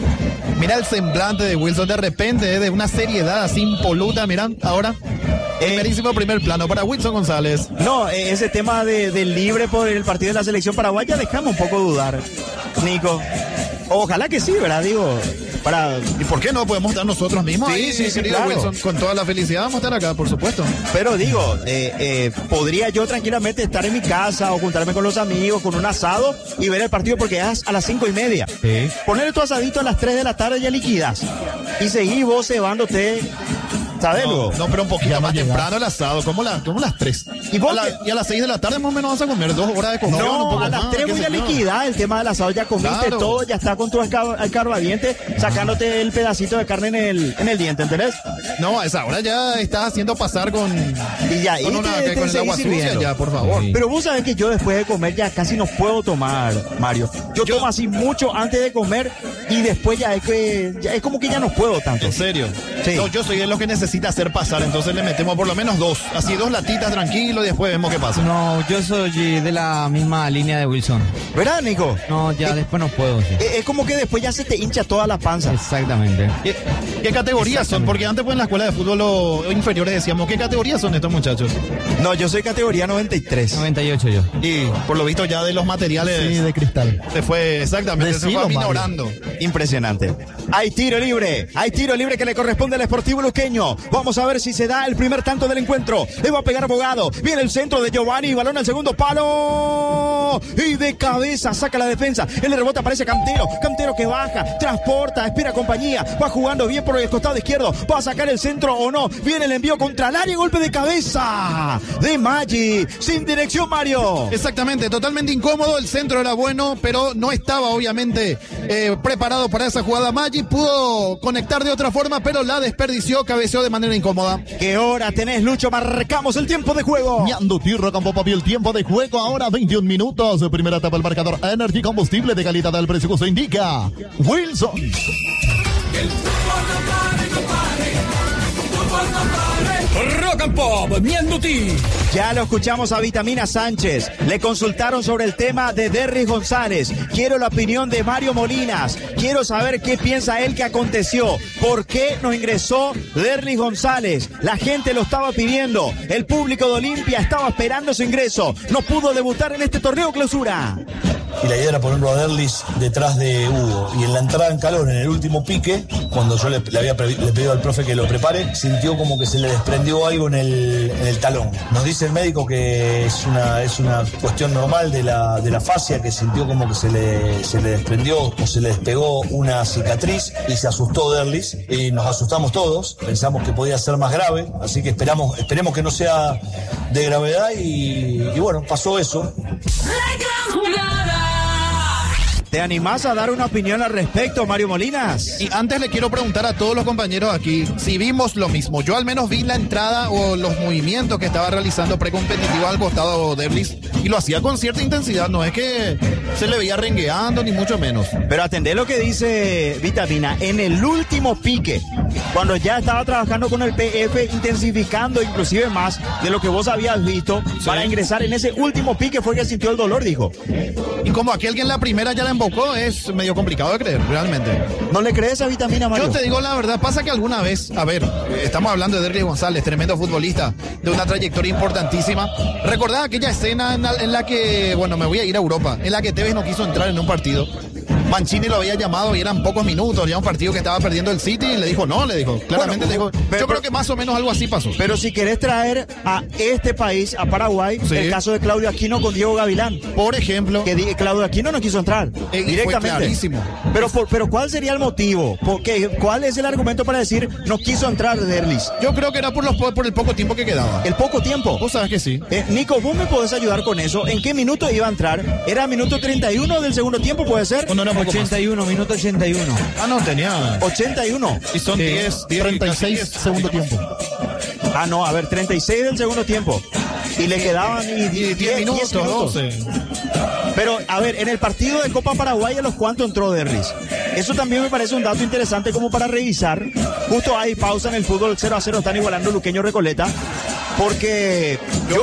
Mira el semblante de Wilson de repente, de una seriedad así impoluta, mira, ahora. Primerísimo primer plano para Wilson González. No, ese tema del libre por el partido de la selección paraguaya, dejamos un poco dudar, Nico. Ojalá que sí, ¿verdad? Digo, ¿Y por qué no podemos estar nosotros mismos? Sí, querido claro. Wilson, con toda la felicidad vamos a estar acá, por supuesto. Pero digo, podría yo tranquilamente estar en mi casa o juntarme con los amigos con un asado y ver el partido, porque es a las 5:30. Sí. Poner tu asadito a las 3 de la tarde, ya liquidas. Y seguís vos cebándote. ¿Sabes? No, pero un poquito más temprano el asado, como las 3. ¿Y a las 6 de la tarde más o menos vas a comer 2 horas de comida. No, a las 3 voy a liquidar el tema del asado, ya comiste todo, ya está con tu escarbadiente, sacándote el pedacito de carne en el diente, ¿entendés? No, a esa hora ya estás haciendo pasar con el agua sucia ya, por favor. Sí. Pero vos sabés que yo después de comer ya casi no puedo tomar, Mario. Yo tomo así mucho antes de comer y después ya es como que ya no puedo tanto. ¿En serio? Sí. No, yo soy de los que necesita hacer pasar, entonces le metemos por lo menos 2, así 2 latitas tranquilo y después vemos qué pasa. No, yo soy de la misma línea de Wilson. ¿Verdad, Nico? No, ya después no puedo. Sí. Es como que después ya se te hincha toda la panza. Exactamente. ¿Qué categorías son? Porque antes pues en la escuela de fútbol o inferiores decíamos, ¿qué categorías son estos muchachos? No, yo soy categoría 93. 98 yo. Y por lo visto ya de los materiales... Sí, de cristal. Se fue, exactamente, se fue aminorando. Impresionante. Hay tiro libre que le corresponde al Sportivo Luqueño. Vamos a ver si se da el primer tanto del encuentro. Le va a pegar Abogado. Viene el centro de Giovanni. Balón al segundo palo. Y de cabeza saca la defensa. El rebote aparece Cantero. Cantero que baja, transporta, espera compañía. Va jugando bien por el costado izquierdo. Va a sacar el centro o no. Viene el envío contra el área. Golpe de cabeza de Maggi. Sin dirección, Mario. Exactamente, totalmente incómodo. El centro era bueno, pero no estaba obviamente preparado para esa jugada. Maggi pudo conectar de otra forma, pero la desperdició, cabeceó de manera incómoda. ¿Qué hora tenés, Lucho? Marcamos el tiempo de juego. Ñandutí Campo Papi, el tiempo de juego ahora 21 minutos. Primera etapa, el marcador Energy, combustible de calidad al precio que se indica. Wilson. El fútbol no pare, no pare. El fútbol no pare. Rock and Pop, Mianduti. Ya lo escuchamos a Vitamina Sánchez. Le consultaron sobre el tema de Derris González. Quiero la opinión de Mario Molinas. Quiero saber qué piensa él que aconteció. ¿Por qué no ingresó Derris González? La gente lo estaba pidiendo. El público de Olimpia estaba esperando su ingreso. No pudo debutar en este torneo clausura. Y la idea era ponerlo a Derlis detrás de Hugo. Y en la entrada en calor, en el último pique, cuando yo le pedido al profe que lo prepare, sintió como que se le desprendió algo en el talón. Nos dice el médico que es una cuestión normal de la fascia, que sintió como que se le desprendió o se le despegó una cicatriz y se asustó Derlis. Y nos asustamos todos, pensamos que podía ser más grave, así que esperemos que no sea de gravedad y bueno, pasó eso. ¿Te animás a dar una opinión al respecto, Mario Molinas? Y antes le quiero preguntar a todos los compañeros aquí si vimos lo mismo. Yo al menos vi la entrada o los movimientos que estaba realizando precompetitivo al costado de Derlis y lo hacía con cierta intensidad. No es que se le veía rengueando ni mucho menos. Pero atendé lo que dice Vitamina. En el último pique, cuando ya estaba trabajando con el PF, intensificando inclusive más de lo que vos habías visto, para ingresar en ese último pique fue que sintió el dolor, dijo. Y como aquel que en la primera ya la embocó, es medio complicado de creer, realmente. ¿No le crees a Vitamina, Mario? Yo te digo la verdad, pasa que alguna vez, a ver, estamos hablando de Derlis González, tremendo futbolista, de una trayectoria importantísima. ¿Recordás aquella escena en la que, bueno, me voy a ir a Europa, en la que Tevez no quiso entrar en un partido? Mancini lo había llamado y eran pocos minutos, ya un partido que estaba perdiendo el City, y le dijo, claramente le dijo. Yo creo que más o menos algo así pasó. Pero si querés traer a este país, a Paraguay, el caso de Claudio Aquino con Diego Gavilán, por ejemplo, que Claudio Aquino no quiso entrar directamente. Fue clarísimo. Pero ¿cuál sería el motivo? ¿Cuál es el argumento para decir no quiso entrar Derlis? Yo creo que era por el poco tiempo que quedaba. ¿El poco tiempo? Vos sabés que sí. Nico, ¿vos me podés ayudar con eso? ¿En qué minuto iba a entrar? ¿Era minuto 31 del segundo tiempo, puede ser? No, 81, minuto 81. Ah, no, tenía 81. Y son 36 segundo tiempo. Ah, no, a ver, 36 del segundo tiempo. Y le quedaban 10 minutos. 12. Pero, a ver, en el partido de Copa Paraguay, ¿a los cuánto entró Derlis? Eso también me parece un dato interesante como para revisar. Justo hay pausa en el fútbol, 0-0, están igualando Luqueño Recoleta. Porque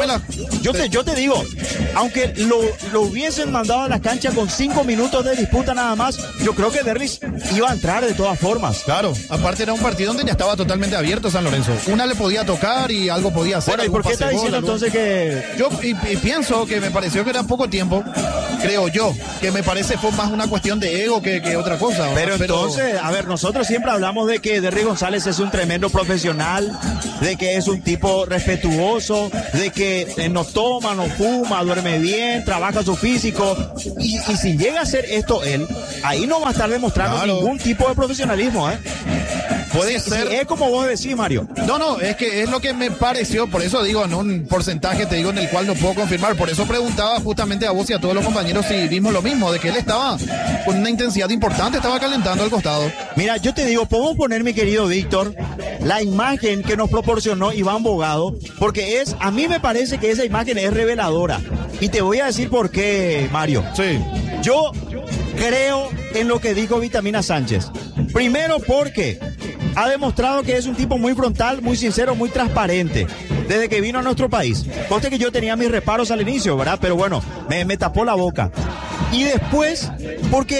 yo te digo, aunque lo hubiesen mandado a la cancha con 5 minutos de disputa nada más, yo creo que Derlis iba a entrar de todas formas. Claro, aparte era un partido donde ya estaba totalmente abierto San Lorenzo. Una le podía tocar y algo podía hacer. Bueno, ¿y por qué está diciendo entonces que...? Yo y pienso que me pareció que era poco tiempo, creo yo, que me parece fue más una cuestión de ego que otra cosa. Pero entonces, a ver, nosotros siempre hablamos de que Derris González es un tremendo profesional, de que es un tipo respetuoso, de que no toma, no fuma, duerme bien, trabaja su físico, y si llega a hacer esto él, ahí no va a estar demostrando ningún tipo de profesionalismo, ¿eh? Puede ser. Es como vos decís, Mario. No, es que es lo que me pareció, por eso digo, en un porcentaje te digo en el cual no puedo confirmar, por eso preguntaba justamente a vos y a todos los compañeros si vimos lo mismo, de que él estaba con una intensidad importante, estaba calentando al costado. Mira, yo te digo, podemos poner, mi querido Víctor, la imagen que nos proporcionó Iván Bogado, porque a mí me parece que esa imagen es reveladora. Y te voy a decir por qué, Mario. Sí. Yo creo en lo que dijo Vitamina Sánchez. Primero porque ha demostrado que es un tipo muy frontal, muy sincero, muy transparente, desde que vino a nuestro país. Conste que yo tenía mis reparos al inicio, ¿verdad? Pero bueno, me tapó la boca. Y después, porque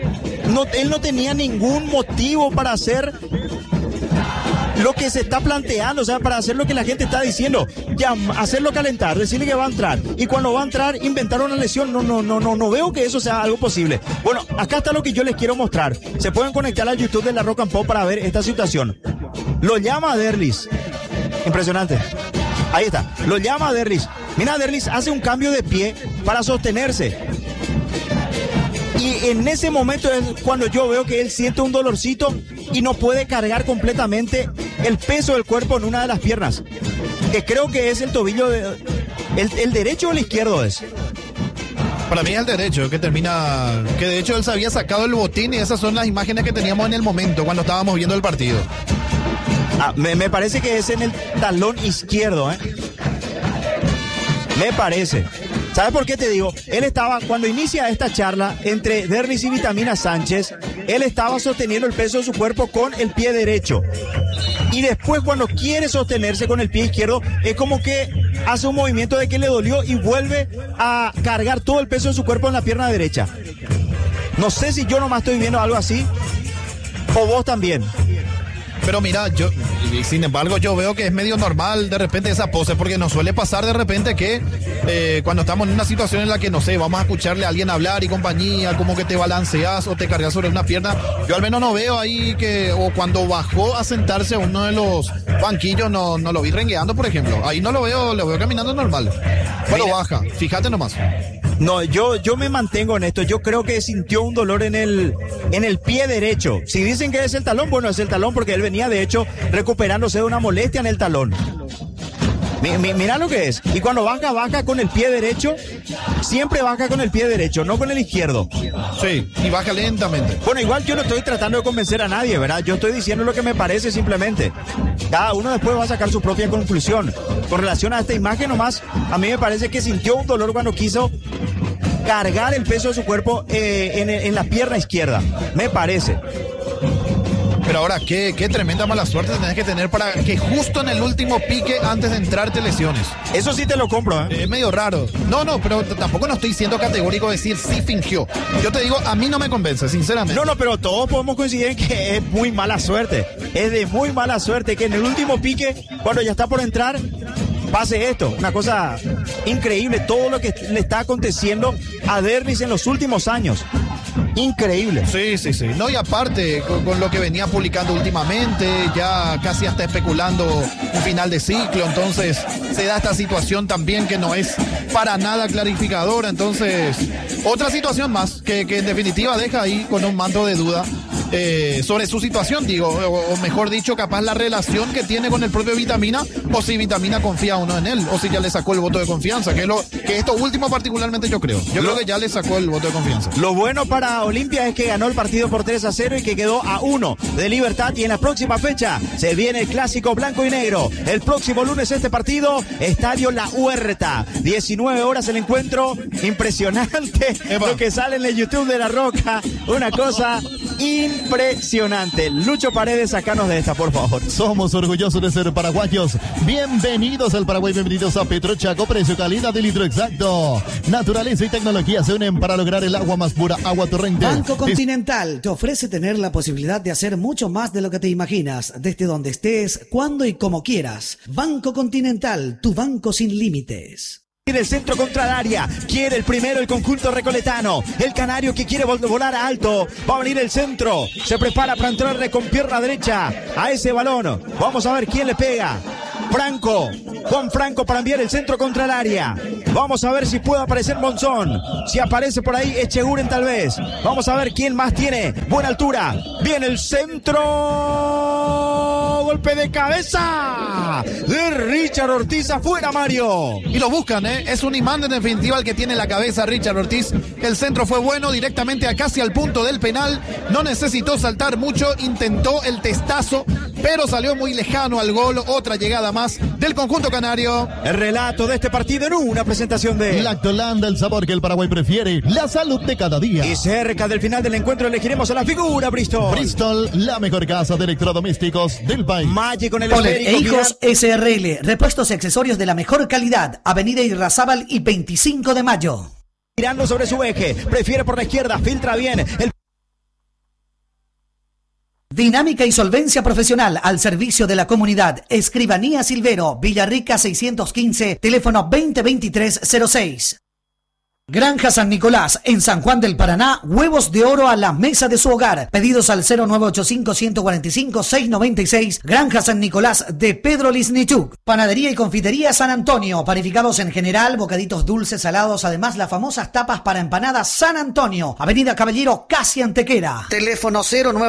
él no tenía ningún motivo para hacer lo que se está planteando, o sea, para hacer lo que la gente está diciendo, hacerlo calentar, decirle que va a entrar, y cuando va a entrar, inventar una lesión. No veo que eso sea algo posible. Bueno, acá está lo que yo les quiero mostrar. Se pueden conectar al YouTube de la Rock and Pop para ver esta situación. Lo llama a Derlis. Impresionante. Ahí está. Lo llama a Derlis. Mira, Derlis hace un cambio de pie para sostenerse. Y en ese momento es cuando yo veo que él siente un dolorcito y no puede cargar completamente el peso del cuerpo en una de las piernas, que creo que es el tobillo el derecho o el izquierdo es. Para mí es el derecho, que de hecho él se había sacado el botín y esas son las imágenes que teníamos en el momento cuando estábamos viendo el partido. Me parece que es en el talón izquierdo, me parece. ¿Sabes por qué te digo? Él estaba, cuando inicia esta charla entre Derlis y Vitamina Sánchez, él estaba sosteniendo el peso de su cuerpo con el pie derecho. Y después, cuando quiere sostenerse con el pie izquierdo, es como que hace un movimiento de que le dolió y vuelve a cargar todo el peso de su cuerpo en la pierna derecha. No sé si yo nomás estoy viendo algo así o vos también. Pero mira, sin embargo, yo veo que es medio normal de repente esa pose, porque nos suele pasar de repente que cuando estamos en una situación en la que, no sé, vamos a escucharle a alguien hablar y compañía, como que te balanceas o te cargas sobre una pierna. Yo al menos no veo ahí o cuando bajó a sentarse a uno de los banquillos, no lo vi rengueando, por ejemplo. Ahí no lo veo caminando normal. Pero baja, fíjate nomás. No, yo me mantengo en esto. Yo creo que sintió un dolor en el pie derecho. Si dicen que es el talón, bueno, es el talón porque él venía, de hecho, recuperándose de una molestia en el talón. Mira lo que es. Y cuando baja con el pie derecho, siempre baja con el pie derecho, no con el izquierdo. Sí, y baja lentamente. Bueno, igual yo no estoy tratando de convencer a nadie, ¿verdad? Yo estoy diciendo lo que me parece simplemente. Cada uno después va a sacar su propia conclusión. Con relación a esta imagen nomás, a mí me parece que sintió un dolor cuando quiso cargar el peso de su cuerpo en la pierna izquierda. Me parece. Pero ahora, qué tremenda mala suerte tenés que tener para que justo en el último pique antes de entrar te lesiones. Eso sí te lo compro, ¿eh? Es medio raro. No, pero tampoco no estoy siendo categórico decir sí fingió. Yo te digo, a mí no me convence, sinceramente. No, pero todos podemos coincidir en que es muy mala suerte. Es de muy mala suerte que en el último pique, cuando ya está por entrar, pase esto. Una cosa increíble, todo lo que le está aconteciendo a Derlis en los últimos años. Increíble. Sí. No, y aparte, con lo que venía publicando últimamente, ya casi hasta especulando un final de ciclo, entonces se da esta situación también que no es para nada clarificadora, entonces otra situación más que en definitiva deja ahí con un manto de duda sobre su situación, digo, o mejor dicho, capaz la relación que tiene con el propio Vitamina, o si Vitamina confía o no en él, o si ya le sacó el voto de confianza, que esto último particularmente yo creo que ya le sacó el voto de confianza. Lo bueno para Olimpia es que ganó el partido por 3-0 y que quedó a 1 de Libertad, y en la próxima fecha se viene el clásico blanco y negro. El próximo lunes este partido, Estadio La Huerta, 19 horas el encuentro. Impresionante lo que sale en el YouTube de La Roca, una cosa impresionante. Lucho Paredes, sacanos de esta, por favor. Somos orgullosos de ser paraguayos. Bienvenidos al Paraguay, bienvenidos a Petrochaco. Precio, calidad y litro exacto. Naturaleza y tecnología se unen para lograr el agua más pura, agua torrente. Banco Continental te ofrece tener la posibilidad de hacer mucho más de lo que te imaginas, desde donde estés, cuando y como quieras. Banco Continental, tu banco sin límites. En el centro contra el área, quiere el primero el conjunto recoletano, el canario que quiere volar a alto, va a venir el centro, se prepara para entrarle con pierna derecha a ese balón, vamos a ver quién le pega. Juan Franco para enviar el centro contra el área. Vamos a ver si puede aparecer Monzón. Si aparece por ahí Echeguren tal vez. Vamos a ver quién más tiene buena altura. Viene el centro. Golpe de cabeza de Richard Ortiz afuera, Mario. Y lo buscan, ¿eh? Es un imán en definitiva el que tiene la cabeza Richard Ortiz. El centro fue bueno, directamente a casi al punto del penal. No necesitó saltar mucho, intentó el testazo, pero salió muy lejano al gol. Otra llegada más del conjunto canario. El relato de este partido en una presentación de Lactolanda, el sabor que el Paraguay prefiere, la salud de cada día. Y cerca del final del encuentro elegiremos a la figura Bristol. Bristol, la mejor casa de electrodomésticos del país. Maggi con el Poler e Hijos SRL, repuestos y accesorios de la mejor calidad. Avenida Irrazábal y 25 de Mayo. Girando sobre su eje, prefiere por la izquierda, filtra bien el... Dinámica y solvencia profesional al servicio de la comunidad. Escribanía Silvero, Villarrica 615, teléfono 2023-06. Granja San Nicolás, en San Juan del Paraná, huevos de oro a la mesa de su hogar. Pedidos al 0985-145-696. Granja San Nicolás de Pedro Lisnichuk. Panadería y confitería San Antonio. Panificados en general, bocaditos dulces, salados. Además, las famosas tapas para empanadas San Antonio. Avenida Caballero, casi Antequera. Teléfono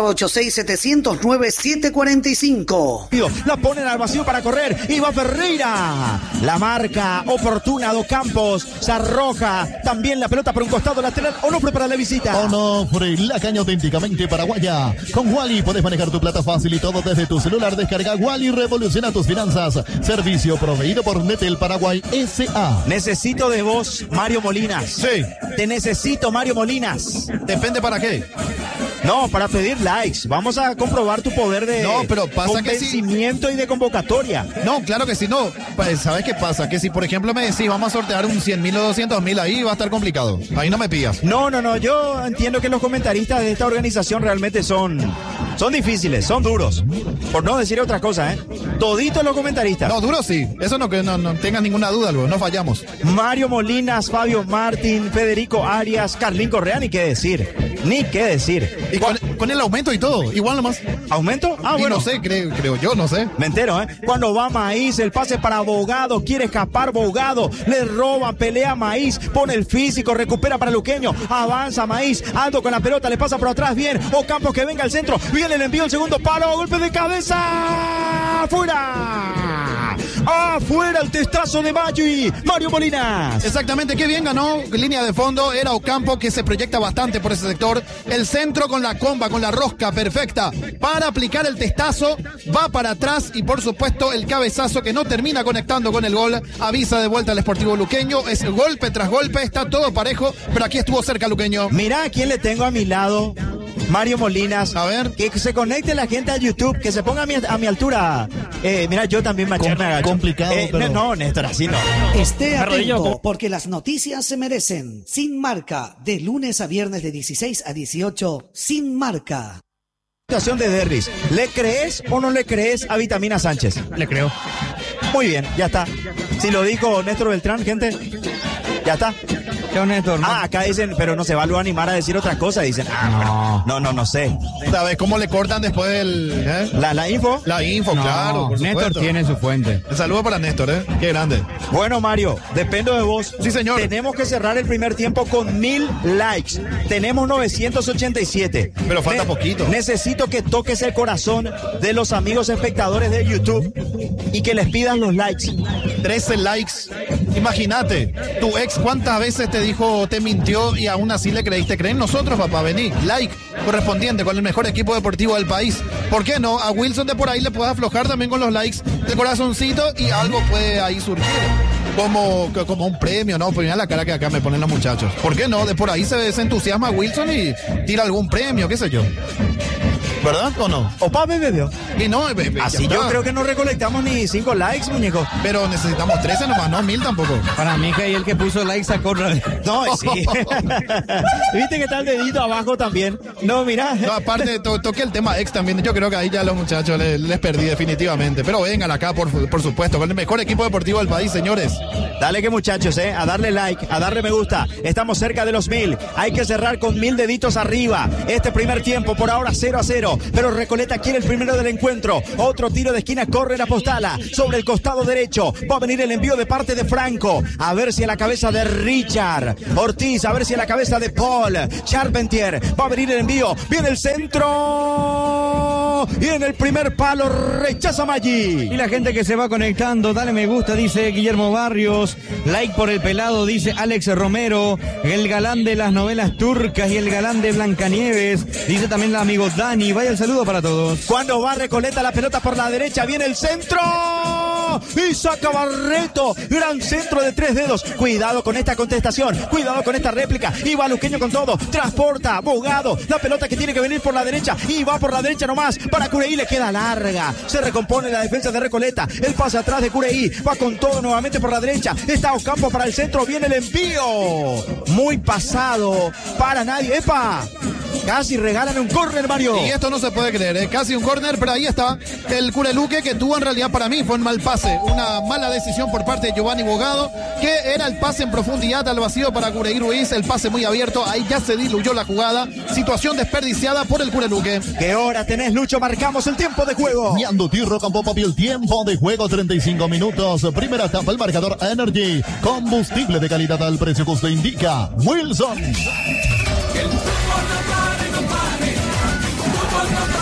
0986-709-745. La ponen al vacío para correr. Y va Ferreira. La marca oportuna do Campos. Se arroja También la pelota por un costado lateral. Onofre para la visita. Onofre, la caña auténticamente paraguaya. Con Wally puedes manejar tu plata fácil y todo desde tu celular. Descarga Wally y revoluciona tus finanzas. Servicio proveído por Netel Paraguay S.A. Necesito de vos, Mario Molinas. Sí. Te necesito, Mario Molinas. Depende para qué. No, para pedir likes. Vamos a comprobar tu poder de convencimiento y de convocatoria. No, claro que sí, no. Pues, ¿sabes qué pasa? Que si, por ejemplo, me decís, vamos a sortear un 100.000 o 200.000, ahí va a estar complicado. Ahí no me pillas. No. Yo entiendo que los comentaristas de esta organización realmente son difíciles, son duros. Por no decir otra cosa, ¿eh? Toditos los comentaristas. No, duros sí. Eso no tengas ninguna duda, luego. No fallamos. Mario Molinas, Fabio Martín, Federico Arias, Carlín Correa, ni qué decir. Y con el aumento y todo, igual nomás. ¿Aumento? Ah, bueno. No sé, creo yo, no sé. Me entero, ¿eh? Cuando va Maíz, el pase para Bogado, quiere escapar Bogado, le roba, pelea Maíz, pone el físico, recupera para Luqueño, avanza Maíz, Aldo con la pelota, le pasa por atrás, bien, Ocampos que venga al centro, viene el envío, el segundo palo, golpe de cabeza, ¡fuera! ¡Afuera el testazo de Maggi! Mario Molinas. Exactamente, qué bien ganó. Línea de fondo, era Ocampo que se proyecta bastante por ese sector. El centro con la comba, con la rosca perfecta para aplicar el testazo. Va para atrás y por supuesto el cabezazo que no termina conectando con el gol. Avisa de vuelta al Sportivo Luqueño. Es golpe tras golpe, está todo parejo, pero aquí estuvo cerca Luqueño. Mirá a quién le tengo a mi lado. Mario Molinas. A ver. Que se conecte la gente a YouTube, que se ponga a mi altura. Mira, yo también me agacho. Complicado, pero... No, Néstor, así no. Esté atento, porque las noticias se merecen. Sin Marca, de lunes a viernes de 16 a 18, Sin Marca. Situación de Derris. ¿Le crees o no le crees a Vitamina Sánchez? Le creo. Muy bien, ya está. Si lo dijo Néstor Beltrán, gente, ya está. Néstor, ¿no? Acá dicen, pero no se va a animar a decir otra cosa. Dicen, no sé. ¿Sabes cómo le cortan después el... La info? La info, claro, por Néstor supuesto. tiene su fuente. Un saludo para Néstor, Qué grande. Bueno, Mario, dependo de vos. Sí, señor. Tenemos que cerrar el primer tiempo con 1000 likes. Tenemos 987. Pero falta poquito. Necesito que toques el corazón de los amigos espectadores de YouTube y que les pidas los likes. 13 likes. Imagínate, tu ex cuántas veces te dijo, te mintió y aún así le creíste. Creen nosotros, papá, vení, like correspondiente con el mejor equipo deportivo del país. ¿Por qué no? A Wilson de por ahí le puedes aflojar también con los likes del corazoncito y algo puede ahí surgir. Como un premio, ¿no? Pues mira la cara que acá me ponen los muchachos. ¿Por qué no? De por ahí se entusiasma Wilson y tira algún premio, qué sé yo. ¿Verdad o no? Opa, bebé. Y no, así yo creo que no recolectamos ni 5 likes, muñeco. Pero necesitamos 13 nomás, no 1000 tampoco. Para mí que ahí el que puso likes sacó. No, sí. ¿Viste que está el dedito abajo también? No, mira. No, aparte, toqué el tema ex también. Yo creo que ahí ya los muchachos les perdí definitivamente. Pero vengan acá, por supuesto, con el mejor equipo deportivo del país, señores. Dale que muchachos, a darle like, a darle me gusta. Estamos cerca de los 1000. Hay que cerrar con 1000 deditos arriba. Este primer tiempo, por ahora 0-0. Pero Recoleta quiere el primero del encuentro. Otro tiro de esquina, corre la Postala sobre el costado derecho. Va a venir el envío de parte de Franco. A ver si a la cabeza de Richard Ortiz, a ver si a la cabeza de Paul Charpentier. Va a venir el envío. Viene el centro. Y en el primer palo rechaza Maggi. Y la gente que se va conectando, dale me gusta, dice Guillermo Barrios. Like por el pelado, dice Alex Romero. El galán de las novelas turcas y el galán de Blancanieves. Dice también el amigo Dani. Vaya el saludo para todos. Cuando va Recoleta, la pelota por la derecha, viene el centro. Y saca Barreto. Gran centro de 3 dedos. Cuidado con esta contestación. Cuidado con esta réplica. Y va Luqueño con todo. Transporta, Bogado. La pelota que tiene que venir por la derecha. Y va por la derecha nomás. Para Cureí le queda larga. Se recompone la defensa de Recoleta. El pase atrás de Cureí. Va con todo nuevamente por la derecha. Está Ocampo para el centro. Viene el envío. Muy pasado. Para nadie. ¡Epa! Casi regalan un córner, Mario. Y esto no se puede creer, casi un córner, pero ahí está el Cureluque que tuvo en realidad para mí fue un mal pase, una mala decisión por parte de Giovanni Bogado, que era el pase en profundidad al vacío para Cureí Ruiz, el pase muy abierto, ahí ya se diluyó la jugada, situación desperdiciada por el Cureluque. ¿Qué hora tenés, Lucho? Marcamos el tiempo de juego. Ñandutí Rocampo, papi, el tiempo de juego, 35 minutos, primera etapa, el marcador Energy, combustible de calidad al precio que usted indica, Wilson.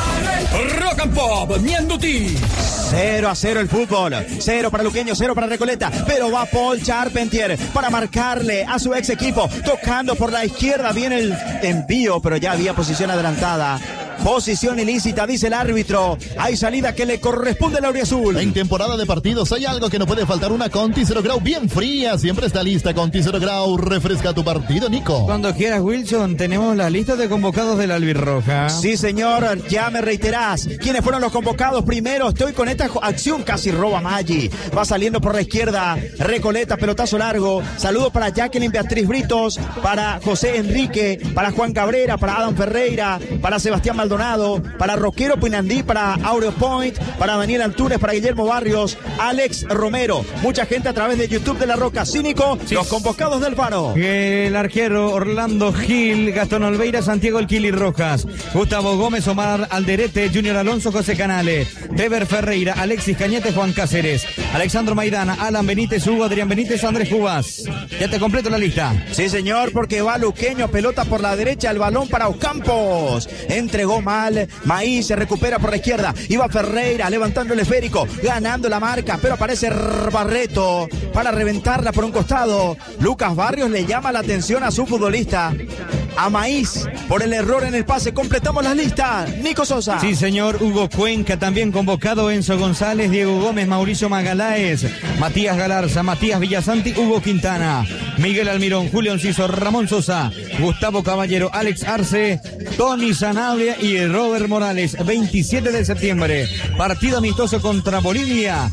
Rock and Pop, Ñandutí. 0-0 el fútbol, 0 para Luqueño, 0 para Recoleta, pero va Paul Charpentier para marcarle a su ex equipo, tocando por la izquierda, viene el envío, pero ya había posición adelantada. Posición ilícita, dice el árbitro. Hay salida que le corresponde al auriazul. En temporada de partidos hay algo que no puede faltar, una Conti Zero Grau bien fría. Siempre está lista Conti Zero Grau. Refresca tu partido, Nico. Cuando quieras, Wilson, tenemos la lista de convocados del Albirroja. Sí, señor, ya me reiterás. ¿Quiénes fueron los convocados? Primero, estoy con esta acción, casi roba Maggi. Va saliendo por la izquierda, Recoleta, pelotazo largo. Saludo para Jacqueline Beatriz Britos, para José Enrique, para Juan Cabrera, para Adam Ferreira, para Sebastián Maldonado, para Roquero Pinandí, para Aureo Point, para Daniel Antunes, para Guillermo Barrios, Alex Romero. Mucha gente a través de YouTube de La Roca. Cínico, sí. Los convocados del Faro. El arquero Orlando Gil, Gastón Olveira, Santiago El Kili Rojas, Gustavo Gómez, Omar Alderete, Junior Alonso, José Canale, Teber Ferreira, Alexis Cañete, Juan Cáceres, Alexandro Maidana, Alan Benítez, Hugo, Adrián Benítez, Andrés Cubas. Ya te completo la lista. Sí, señor, porque va Luqueño, pelota por la derecha, el balón para Ocampos. Entregó mal, Maíz se recupera por la izquierda, iba Ferreira levantando el esférico, ganando la marca, pero aparece Barreto para reventarla por un costado. Lucas Barrios le llama la atención a su futbolista, a Maíz, por el error en el pase. Completamos la lista. Nico Sosa. Sí, señor. Hugo Cuenca también convocado, Enzo González, Diego Gómez, Mauricio Magaláes, Matías Galarza, Matías Villasanti, Hugo Quintana, Miguel Almirón, Julio Enciso, Ramón Sosa, Gustavo Caballero, Alex Arce, Tony Sanabria y Robert Morales. 27 de septiembre, partido amistoso contra Bolivia.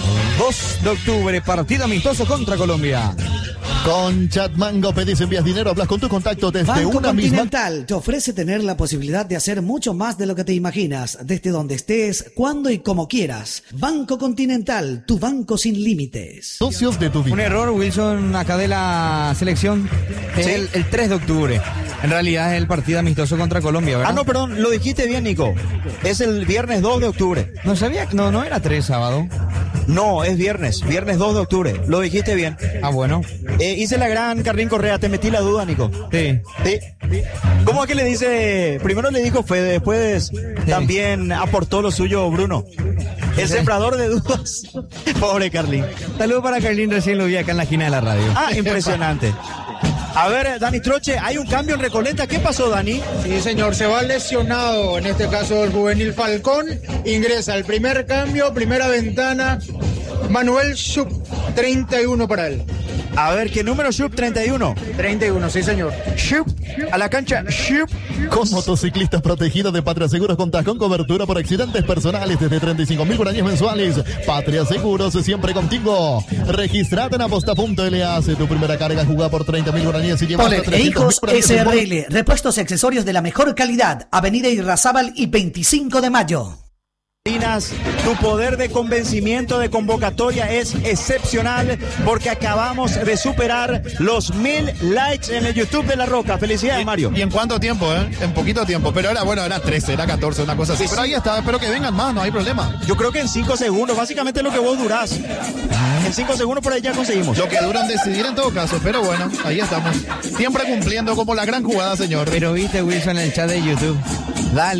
2 de octubre, partido amistoso contra Colombia. Con Chatmango pedís, envías dinero, hablas con tu contacto desde Banco una Continental misma. te ofrece tener la posibilidad de hacer mucho más de lo que te imaginas, desde donde estés, cuando y como quieras. Banco Continental, tu banco sin límites. Socios de tu vida. Un error, Wilson, acá de la selección. Es Sí. el 3 de octubre. En realidad es el partido amistoso contra Colombia, ¿verdad? Ah, no, perdón, lo dijiste bien, Nico. Es el viernes 2 de octubre. No sabía, no era 3 sábado. No, es viernes 2 de octubre. Lo dijiste bien. Ah, bueno. Hice la gran Carlín Correa, te metí la duda, Nico. Sí. Sí. ¿Cómo es que le dice? Primero le dijo Fede, después también aportó lo suyo Bruno. El sembrador de dudas. Pobre Carlín. Saludos para Carlín, recién lo vi acá en la esquina de la radio. Ah, impresionante. A ver, Dani Troche, hay un cambio en Recoleta. ¿Qué pasó, Dani? Sí, señor, se va lesionado, en este caso el juvenil Falcón. Ingresa el primer cambio, primera ventana, Manuel Schupp, 31 para él. A ver, ¿qué número Schupp? 31. 31, sí, señor. Schupp, a la cancha, Schupp. Con motociclistas protegidos de Patria Seguros, contás con cobertura por accidentes personales desde 35.000 guaraníes mensuales. Patria Seguros, siempre contigo. Registrate en aposta.la, hace tu primera carga, jugá por 30.000 guaraníes y lleva hasta Polet e Hijos 300.000 guaraníes. SRL, repuestos y accesorios de la mejor calidad. Avenida Irrazábal y 25 de mayo. Tu poder de convencimiento de convocatoria es excepcional porque acabamos de superar los 1000 likes en el YouTube de La Roca. Felicidades, Mario. ¿Y en cuánto tiempo, En poquito tiempo. Pero era 13, era 14, una cosa así. Sí, Pero ahí está, espero que vengan más, no hay problema. Yo creo que en 5 segundos, básicamente lo que vos durás. En 5 segundos por ahí ya conseguimos. Lo que duran decidir en todo caso, pero bueno, ahí estamos. Siempre cumpliendo como la gran jugada, señor. Pero viste, Wilson, en el chat de YouTube. Dale.